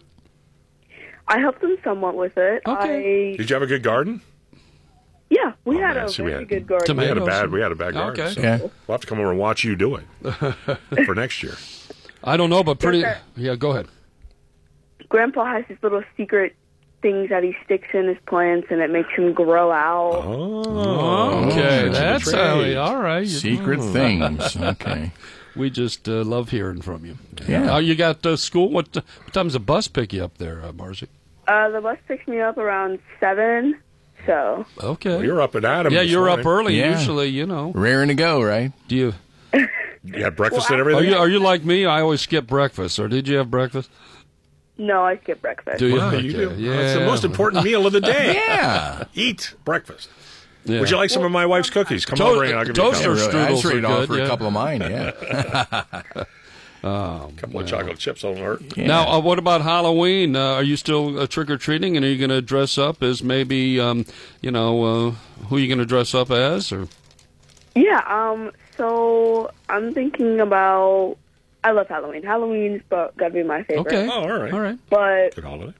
I helped them somewhat with it. Okay. I, Did you have a good garden? yeah, we Oh, had man, a see, we very had- good garden. We had a Tomatoes. bad. We had a bad garden. Okay. So Yeah. we'll have to come over and watch you do it for next year. I don't know, but pretty. Yes, sir. Yeah, go ahead. Grandpa has his little secret things that he sticks in his plants, and it makes him grow out. Oh, Okay, that's that's a how. trade. We, all right. Secret things. Okay. We just uh, love hearing from you. Yeah. Uh, you got uh, school. What, what time does the bus pick you up there, uh, Marcy? Uh, the bus picks me up around seven, so Okay. Well, you're up at Adam. yeah, this you're up morning. early Yeah. usually. You know. Raring to go, right? Do you? You had breakfast Well, and Are everything. you are you like me? I always skip breakfast. Or did you have breakfast? no, I skip breakfast. Do you? Well, Okay. you do. Yeah. That's the most important meal of the day. Yeah. Eat breakfast. Yeah. Would you like some of my wife's cookies? Come To- over and I'll give you a toaster couple. I strudels was ready are to good, offer yeah. a couple of mine, yeah. Oh, couple of chocolate chips on hurt. Yeah. Now, uh, what about Halloween? Uh, are you still uh, trick or treating, and are you going to dress up as maybe, um, you know, uh, who are you going to dress up as? Or Yeah, um, so I'm thinking about. I love Halloween. Halloween's but gotta be my favorite. okay, Oh, all right. all right. But Good holiday.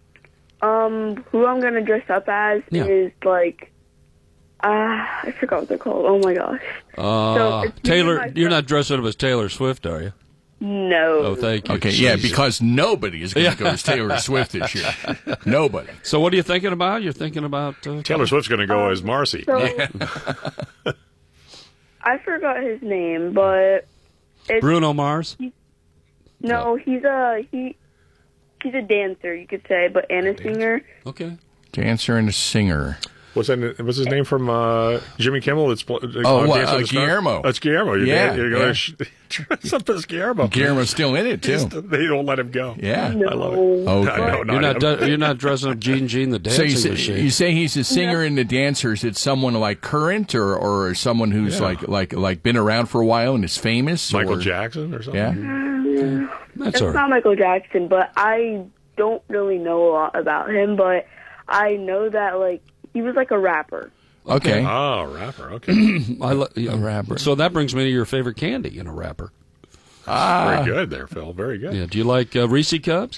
um, who I'm gonna dress up as Yeah. is like. Ah, I forgot what they're called. Oh my gosh. Uh, So it's me and Taylor, my you're friend- not dressing up as Taylor Swift, are you? No. Oh, thank you. Okay, yeah, Jesus. because nobody is going to go as Taylor Swift this year. Nobody. So, what are you thinking about? You're thinking about uh, Taylor Swift's going to go as Marcy. So I forgot his name, but it's, Bruno Mars. no, he's a he. He's a dancer, you could say, but and a singer. Okay. Dancer and a singer. What's that? What's his name from uh, Jimmy Kimmel? It's uh, Oh, what, uh, Guillermo. That's Guillermo. You're Yeah, gonna, you're yeah. gonna sh- dress up as Guillermo. Guillermo's still in it, He's too. the- they don't let him go. Yeah. I love it. Okay. I know, You're not, him. do- you're not dressing up Gene Gene the So dancing you say, machine. you say he's a singer and a dancer. Is it someone like current or, or someone who's Yeah. like like like been around for a while and is famous? Michael or? Jackson or something? Yeah. Mm, That's it's all right. not Michael Jackson, but I don't really know a lot about him. But I know that like he was like a rapper. Okay. Oh, rapper. Okay. I lo- yeah. A rapper. So that brings me to your favorite candy in a wrapper. Ah. Very good there, Phil. Very good. Yeah. Do you like uh, Reese Cups?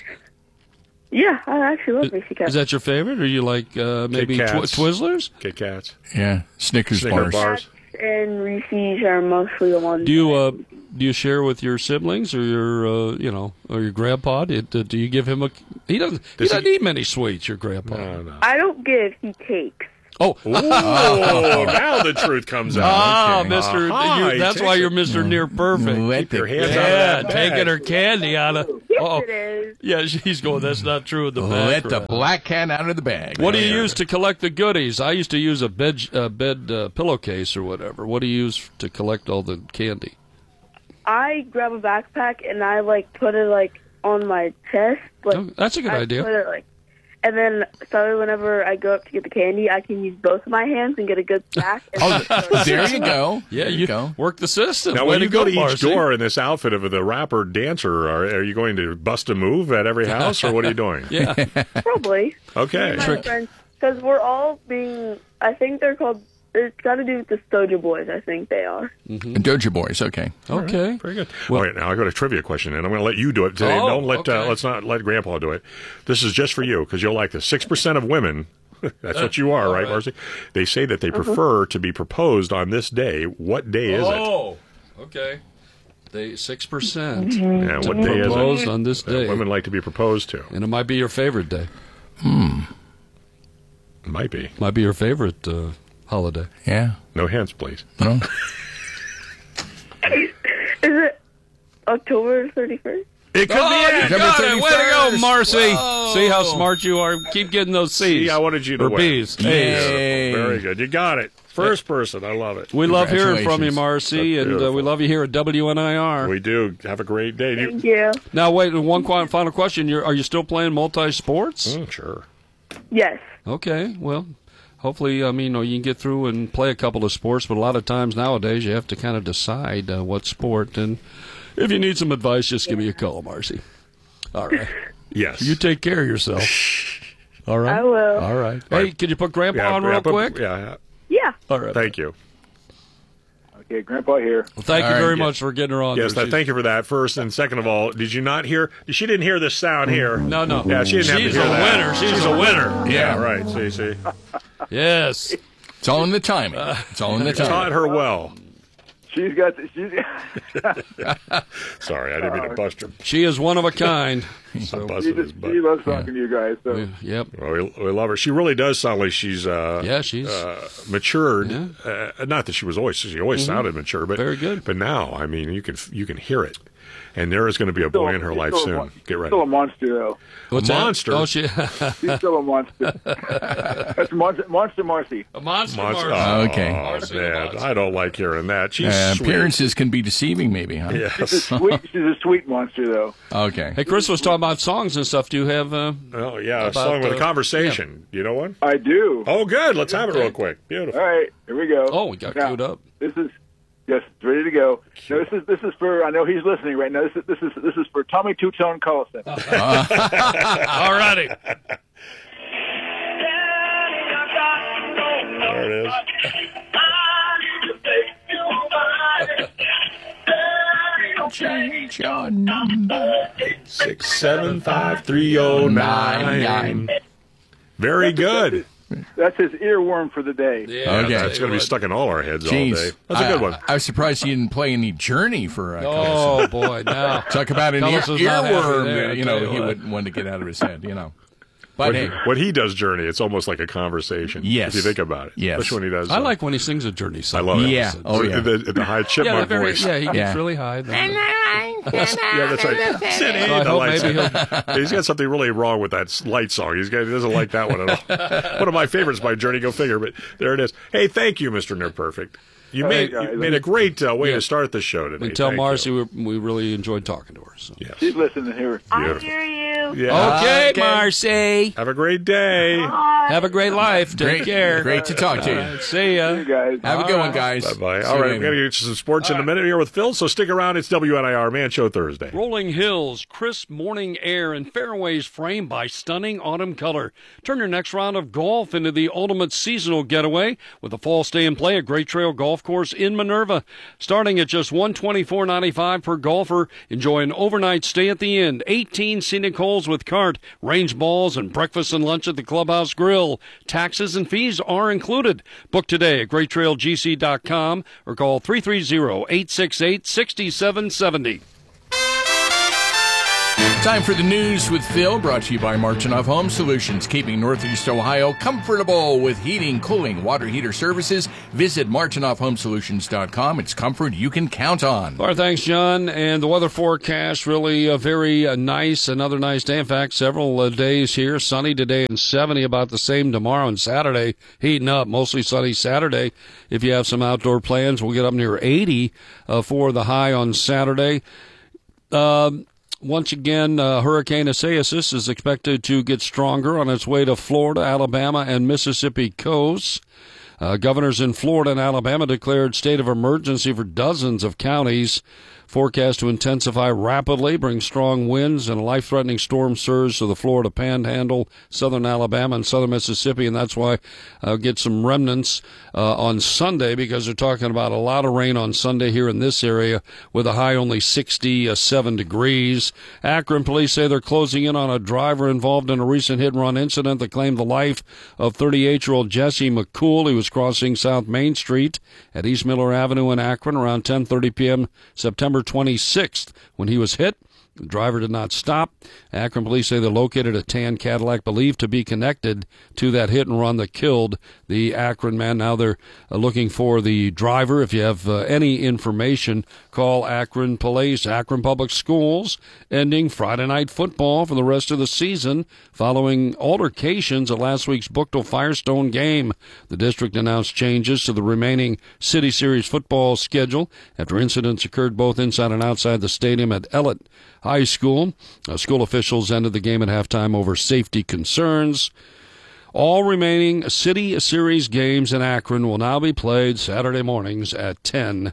Yeah, I actually love Reese Cups. Is that your favorite, or you like uh, maybe Kit twi- Kats. Twizzlers? Kit Kats. Yeah. Snickers, Snicker bars. bars. And Reese's are mostly the ones. Do you uh, do you share with your siblings or your uh, you know or your grandpa? Do, do you give him a? He doesn't. He Does doesn't he- eat many sweets. Your grandpa. No, no. I don't give. He takes. Oh, Ooh, now the truth comes out. Ah, Okay. Mister Aha, you- he that's takes why it. you're Mister Near Perfect. Let Keep your the- hands Yeah, out of that bag. taking her candy out of. Yes, Oh, it is. yeah, she's going. That's not true in the Let background. the black cat out of the bag. What do you use to collect the goodies? I used to use a bed uh, bed uh, pillowcase or whatever. What do you use to collect all the candy? I grab a backpack and I like put it like on my chest. Like, Oh, that's a good I idea. Put it, like, and then so whenever I go up to get the candy, I can use both of my hands and get a good stack. And Oh, there you go. Yeah, There you go. work the system. Now, Way when you go to each Marcy. door in this outfit of the rapper dancer, are, are you going to bust a move at every house, or what are you doing? Yeah. Probably. Okay. My friends, because we're all being. I think they're called. It's got to do with the Soja Boys. I think they are. Doja Boys. Okay. Okay. Very good. Well- All right, now I got a trivia question, and I'm going to let you do it today. Oh, Don't let uh, okay. let's not let Grandpa do it. This is just for you because you'll like this. Six percent of women. That's what you are, All right, right. Marcy? They say that they prefer to be proposed on this day. What day is it? Oh, okay. They six percent. Yeah, what day is Proposed it? on this Uh, day, women like to be proposed to. and it might be your favorite day. Might be. Might be your favorite uh, holiday. Yeah. No hints, please. No. Is it October thirty-first? It could Oh, be you it. got it. Way to go, thirty-first. Marcy. Whoa. See how smart you are. Keep getting those C's. See, I wanted you to or win. B's. Yay. A's. Very good. You got it. First person. I love it. We love hearing from you, Congratulations. Marcy, That's and uh, we beautiful. love you here at W N I R. We do. Have a great day. You- Thank you. Now, wait, one qu- final question. You're, are you still playing multi-sports? Mm, sure. Yes. Okay, well, hopefully, I mean, you know, you can get through and play a couple of sports, but a lot of times nowadays you have to kind of decide uh, what sport. And if you need some advice, just give me a call, Marcy. All right. Yes. You take care of yourself. All right? I will. All right. Hey, can you put Grandpa Yeah, on yeah, real but- quick? Yeah. Yeah. All right. Thank you. Okay, Grandpa here. Well, thank All you right, very yeah. much for getting her on. Yes, there. that, thank you for that. First and second of all, did you not hear? She didn't hear this sound here. No, no. Yeah, she didn't She's have to a hear that. winner. She's a winner. Yeah, Yeah. right. See, see. Yes. It's all in the timing. It's all in the Taught timing. her well. She's got. She's. Sorry, I didn't mean to bust her. She is one of a kind. I So, busted she, his just, butt. she loves talking to you guys. So. we- yep. Well, we, we love her. She really does sound like she's uh, Yeah, she's- uh, matured. Yeah. Uh, not that she was always she always sounded mature, but Very good. But now, I mean, you can you can hear it, and there is going to be a boy in her She's life still a soon. mon- Get she's ready. Still a monster, though. What's A that? monster? Oh, she. She's still a monster. That's monster, monster Marcy. a monster. Monster. Marcy. Oh, Okay. Marcy the man, monster. I don't like hearing that. She's Uh, sweet. appearances can be deceiving, maybe, huh? She's a Yes. sweet. She's a sweet monster, though. Okay. Hey, Chris was talking about songs and stuff. Do you have? Uh, Oh yeah, a About, song with a uh, conversation. You know what? I do. Oh, good. Let's have it Okay. real quick. Beautiful. All right, here we go. oh, we got Now, queued up. This is yes, it's ready to go. Now, this is this is for. I know he's listening right now. This is this is this is for Tommy Two Tone Collison. All righty. There it is. Change your number. Six seven five three oh nine. Very good. That's his earworm for the day. Yeah, Okay. It's going to be stuck in all our heads Jeez. all day. That's a I- good one. I, I was surprised you didn't play any Journey for uh, Oh boy, now Talk about an ear, Cullis is not happy earworm there, that, I you tell know, you he what. wouldn't want to get out of his head, you know. But when, hey. he, when he does Journey, it's almost like a conversation. Yes. If you think about it. Yes. Especially when he does. I uh, like when he sings a Journey song. I love it. Yeah. Oh, yeah. The, the, the high chipmunk yeah, very, voice. Yeah, he gets Yeah. really high. yeah, that's right. Sit in So I the hope lights. maybe he'll- He's got something really wrong with that light song. He's got, he doesn't like that one at all. One of my favorites by Journey, go figure. But there it is. Hey, thank you, Mister Near Perfect. You Hey, made guys. you made a great uh, way Yeah. to start the show today. And tell Thank Marcy you. we, we really enjoyed talking to her. So. Yes. She's listening here. Beautiful. hear you. Yeah. Okay, Okay. Marcy. Have a great day. Have a great life. Take Great, care. great to talk to you. All right, see ya. You guys. Have a good one, guys. Bye bye. See All you right, later. we're going to get to some sports in a minute here with Phil, so stick around. It's W N I R Man Show Thursday. Rolling hills, crisp morning air, and fairways framed by stunning autumn color. Turn your next round of golf into the ultimate seasonal getaway with a fall stay and play at Great Trail Golf Course in Minerva. Starting at just one hundred twenty-four dollars and ninety-five cents per golfer, enjoy an overnight stay at the Inn, eighteen scenic holes with cart, range balls, and breakfast and lunch at the Clubhouse Grill. Taxes and fees are included. Book today at great trail g c dot com or call three three zero, eight six eight, six seven seven zero. Time for the news with Phil, brought to you by Martinov Home Solutions, keeping Northeast Ohio comfortable with heating, cooling, water heater services. Visit martinov home solutions dot com. It's comfort you can count on. All right, thanks, John. And the weather forecast really uh, very uh, nice. Another nice day. In fact, several uh, days here. Sunny today and seventy, about the same tomorrow and Saturday. Heating up, mostly sunny Saturday. If you have some outdoor plans, we'll get up near eighty uh, for the high on Saturday. Um, Once again, uh, Hurricane Isaias is expected to get stronger on its way to Florida, Alabama, and Mississippi coasts. Uh, governors in Florida and Alabama declared state of emergency for dozens of counties. Forecast to intensify rapidly, bring strong winds and a life-threatening storm surge to the Florida Panhandle, southern Alabama, and southern Mississippi, and that's why I'll uh, get some remnants uh, on Sunday, because they're talking about a lot of rain on Sunday here in this area with a high only sixty-seven degrees. Akron police say they're closing in on a driver involved in a recent hit-and-run incident that claimed the life of thirty-eight-year-old Jesse McCool. He was crossing South Main Street at East Miller Avenue in Akron around ten thirty p.m. September twenty-sixth when he was hit. The driver did not stop. Akron police say they located a tan Cadillac believed to be connected to that hit and run that killed the Akron man. Now they're uh, looking for the driver. If you have uh, any information, call Akron Police. Akron Public Schools ending Friday night football for the rest of the season following altercations at last week's Bookville Firestone game. The district announced changes to the remaining City Series football schedule after incidents occurred both inside and outside the stadium at Ellett High School. Uh, school officials ended the game at halftime over safety concerns. All remaining City Series games in Akron will now be played Saturday mornings at ten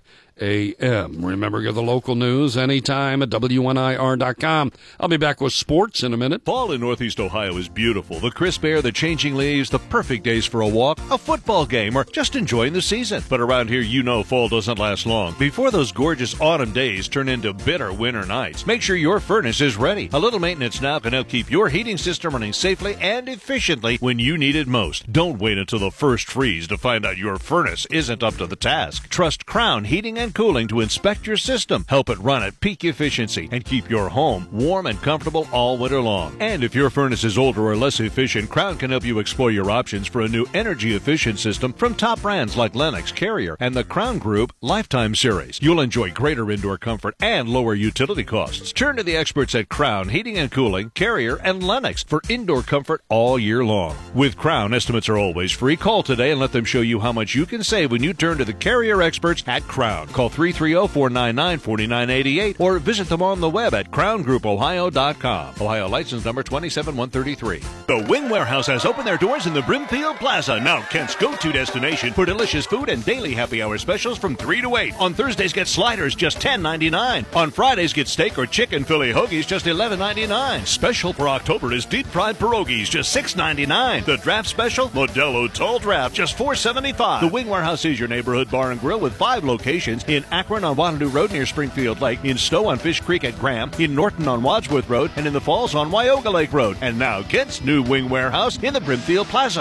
a.m. Remember, get the local news anytime at W N I R dot com. I'll be back with sports in a minute. Fall in Northeast Ohio is beautiful. The crisp air, the changing leaves, the perfect days for a walk, a football game, or just enjoying the season. But around here, you know fall doesn't last long. Before those gorgeous autumn days turn into bitter winter nights, make sure your furnace is ready. A little maintenance now can help keep your heating system running safely and efficiently when you need it most. Don't wait until the first freeze to find out your furnace isn't up to the task. Trust Crown Heating and Cooling to inspect your system, help it run at peak efficiency, and keep your home warm and comfortable all winter long. And if your furnace is older or less efficient, Crown can help you explore your options for a new energy-efficient system from top brands like Lennox, Carrier, and the Crown Group Lifetime Series. You'll enjoy greater indoor comfort and lower utility costs. Turn to the experts at Crown Heating and Cooling, Carrier, and Lennox for indoor comfort all year long. With Crown, estimates are always free. Call today and let them show you how much you can save when you turn to the Carrier experts at Crown. Call three three zero, four nine nine, four nine eight eight or visit them on the web at crown group ohio dot com. Ohio license number two seven one three three. The Wing Warehouse has opened their doors in the Brimfield Plaza, now Kent's go-to destination for delicious food and daily happy hour specials from three to eight. On Thursdays, get sliders just ten ninety-nine. On Fridays, get steak or chicken Philly hoagies just eleven ninety-nine. Special for October is deep fried pierogies just six ninety-nine. The draft special, Modelo Tall Draft, just four seventy-five. The Wing Warehouse is your neighborhood bar and grill with five locations in Akron on Wanadoo Road near Springfield Lake, in Stowe on Fish Creek at Graham, in Norton on Wadsworth Road, and in the Falls on Wyoga Lake Road. And now Kent's new Wing Warehouse in the Brimfield Plaza.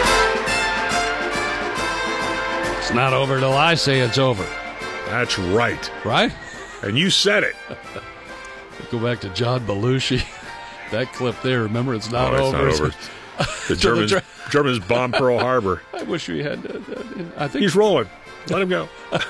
It's not over till I say it's over. That's right. Right? And you said it. Go back to John Belushi. that clip there. Remember, it's not oh, it's over. Not over. The Germans, the Germans bombed Pearl Harbor. I wish we had. Uh, uh, I think he's rolling. Let him go.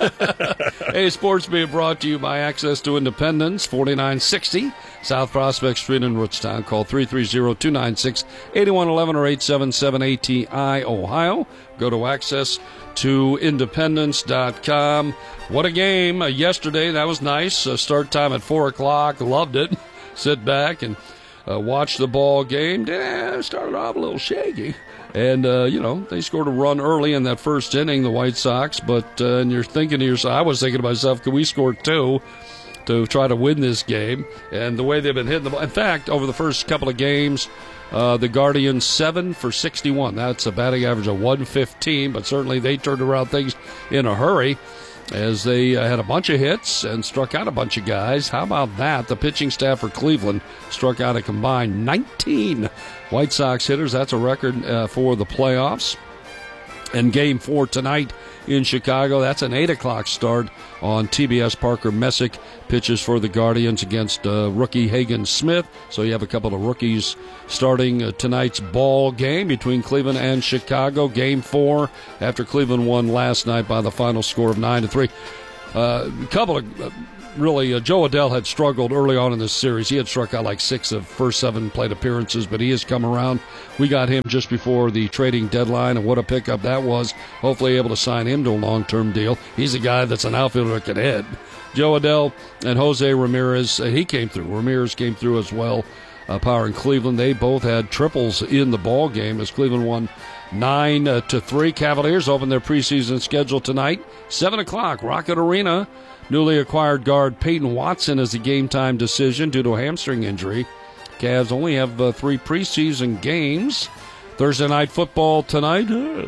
Hey, sports being brought to you by Access to Independence, forty-nine sixty South Prospect Street in Rootstown. Call three three zero, two nine six, eight one one one or eight seven seven A T I Ohio. Go to access to independence dot com. What a game uh, yesterday. That was nice. Uh, start time at four o'clock. Loved it. Sit back and uh, watch the ball game. Yeah, started off a little shaky. And, uh, you know, they scored a run early in that first inning, the White Sox. But uh, and you're thinking to yourself, I was thinking to myself, could we score two to try to win this game? And the way they've been hitting the ball. In fact, over the first couple of games, uh, the Guardians seven for sixty-one. That's a batting average of one fifteen. But certainly they turned around things in a hurry as they uh, had a bunch of hits and struck out a bunch of guys. How about that? The pitching staff for Cleveland struck out a combined nineteen White Sox hitters. That's a record uh, for the playoffs. And game four tonight in Chicago. That's an eight o'clock start on T B S. Parker Messick pitches for the Guardians against uh, rookie Hagen Smith. So you have a couple of rookies starting uh, tonight's ball game between Cleveland and Chicago. Game four after Cleveland won last night by the final score of nine to three. Uh, a couple of... Uh, Really, uh, Joe Adell had struggled early on in this series. He had struck out like six of first seven plate appearances, but he has come around. We got him just before the trading deadline, and what a pickup that was. Hopefully able to sign him to a long-term deal. He's a guy that's an outfielder that can hit. Joe Adell and Jose Ramirez, uh, he came through. Ramirez came through as well, uh, powering Cleveland. They both had triples in the ball game as Cleveland won nine uh, to three. Cavaliers open their preseason schedule tonight, seven o'clock, Rocket Arena. Newly acquired guard Peyton Watson is a game-time decision due to a hamstring injury. Cavs only have uh, three preseason games. Thursday night football tonight.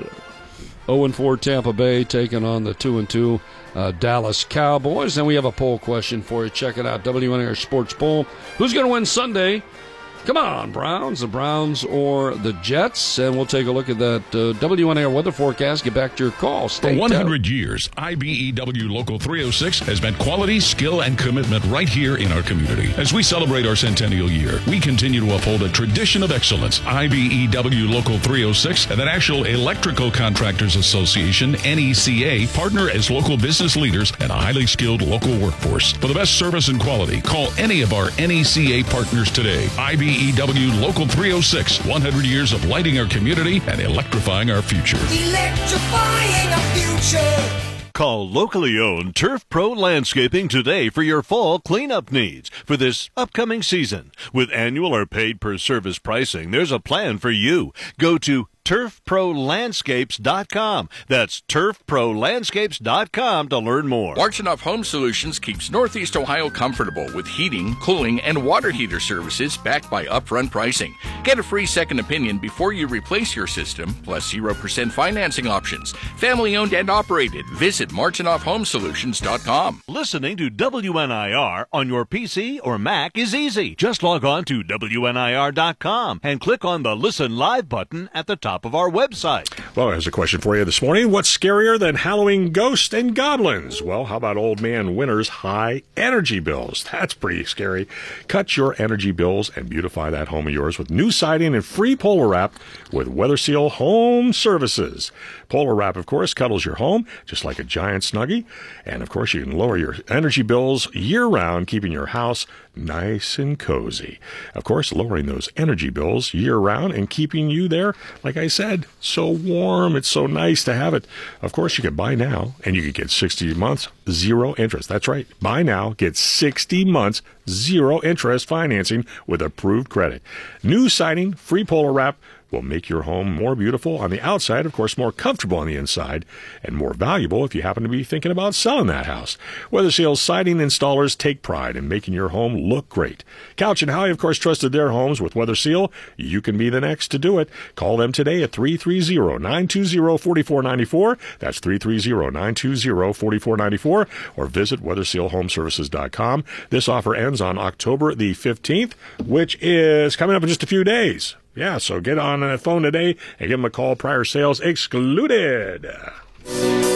oh and four Tampa Bay taking on the two and two uh, Dallas Cowboys. Then we have a poll question for you. Check it out. W N A R Sports Poll. Who's going to win Sunday? Come on, Browns, the Browns or the Jets. And we'll take a look at that uh, W N A R weather forecast. Get back to your call. Stay For one hundred tuned. years, I B E W Local three oh six has meant quality, skill, and commitment right here in our community. As we celebrate our centennial year, we continue to uphold a tradition of excellence. I B E W Local three oh six and the National Electrical Contractors Association, N E C A, partner as local business leaders and a highly skilled local workforce. For the best service and quality, call any of our N E C A partners today. I B E W Local three oh six, one hundred years of lighting our community and electrifying our future. Electrifying our future. Call locally owned Turf Pro Landscaping today for your fall cleanup needs for this upcoming season. With annual or paid per service pricing, there's a plan for you. Go to turf pro landscapes dot com. That's turf pro landscapes dot com to learn more. Marchinoff Home Solutions keeps Northeast Ohio comfortable with heating, cooling, and water heater services backed by upfront pricing. Get a free second opinion before you replace your system, plus zero percent financing options. Family owned and operated. Visit marchinoff home solutions dot com. Listening to W N I R on your P C or Mac is easy. Just log on to W N I R dot com and click on the Listen Live button at the top of our website. Well, here's a question for you this morning. What's scarier than Halloween ghosts and goblins? Well, how about Old Man Winter's high energy bills? That's pretty scary. Cut your energy bills and beautify that home of yours with new siding and free Polar Wrap with Weather Seal Home Services. Polar Wrap, of course, cuddles your home just like a giant Snuggie. And, of course, you can lower your energy bills year-round, keeping your house nice and cozy. Of course, lowering those energy bills year-round and keeping you there, like I said, so warm. It's so nice to have it. Of course, you can buy now, and you can get sixty months, zero interest. That's right. Buy now, get sixty months, zero interest financing with approved credit. New siding, free Polar Wrap, will make your home more beautiful on the outside, of course, more comfortable on the inside, and more valuable if you happen to be thinking about selling that house. Weather Seal's siding installers take pride in making your home look great. Couch and Howie, of course, trusted their homes with Weather Seal. You can be the next to do it. Call them today at three three zero, nine two zero, four four nine four. That's three three zero, nine two zero, four four nine four, or visit weather seal home services dot com. This offer ends on October the fifteenth, which is coming up in just a few days. Yeah, so get on the phone today and give them a call. Prior sales excluded. The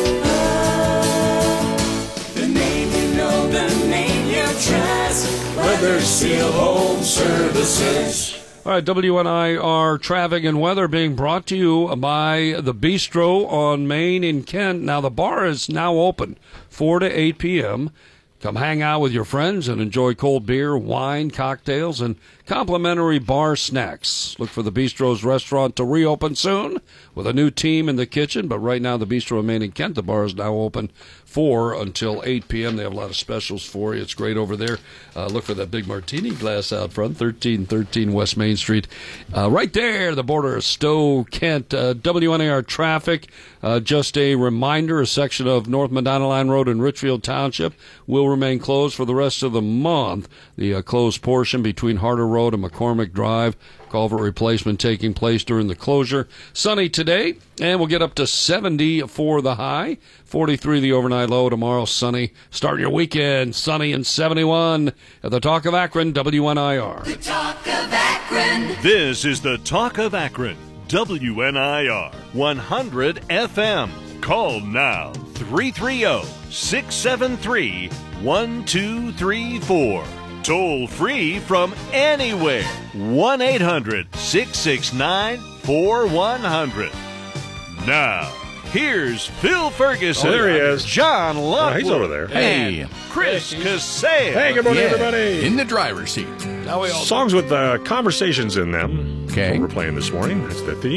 name you know, the name you trust. Weathersfield Home Services. All right, W N I R traffic and weather being brought to you by the Bistro on Main in Kent. Now, the bar is now open four to eight p.m. Come hang out with your friends and enjoy cold beer, wine, cocktails, and complimentary bar snacks. Look for the Bistro's restaurant to reopen soon with a new team in the kitchen. But right now, the Bistro in Main in Kent, the bar is now open four until eight p.m. They have a lot of specials for you. It's great over there. Uh, look for that big martini glass out front, thirteen thirteen West Main Street. Uh, right there, the border of Stowe, Kent. Uh, W N A R traffic, uh, just a reminder, a section of North Medina Line Road in Richfield Township will remain closed for the rest of the month. The uh, closed portion between Harder Road and McCormick Drive. Culvert replacement taking place during the closure. Sunny today, and we'll get up to seventy for the high. forty-three the overnight low. Tomorrow, sunny. Starting your weekend, sunny and seventy-one. At the Talk of Akron, W N I R. The Talk of Akron. This is the Talk of Akron, W N I R, one hundred F M. Call now, three three zero, six seven three, one two three four. Toll free from anywhere, one eight hundred, six six nine, four one zero zero. Now, here's Phil Ferguson. Oh, there he is. John Lockwood. Oh, he's over there. Hey. and Chris Casale. Hey, good morning, Yeah, everybody. in the driver's seat. Now we all Songs with uh, conversations in them. Okay. What we're playing this morning. That's the theme.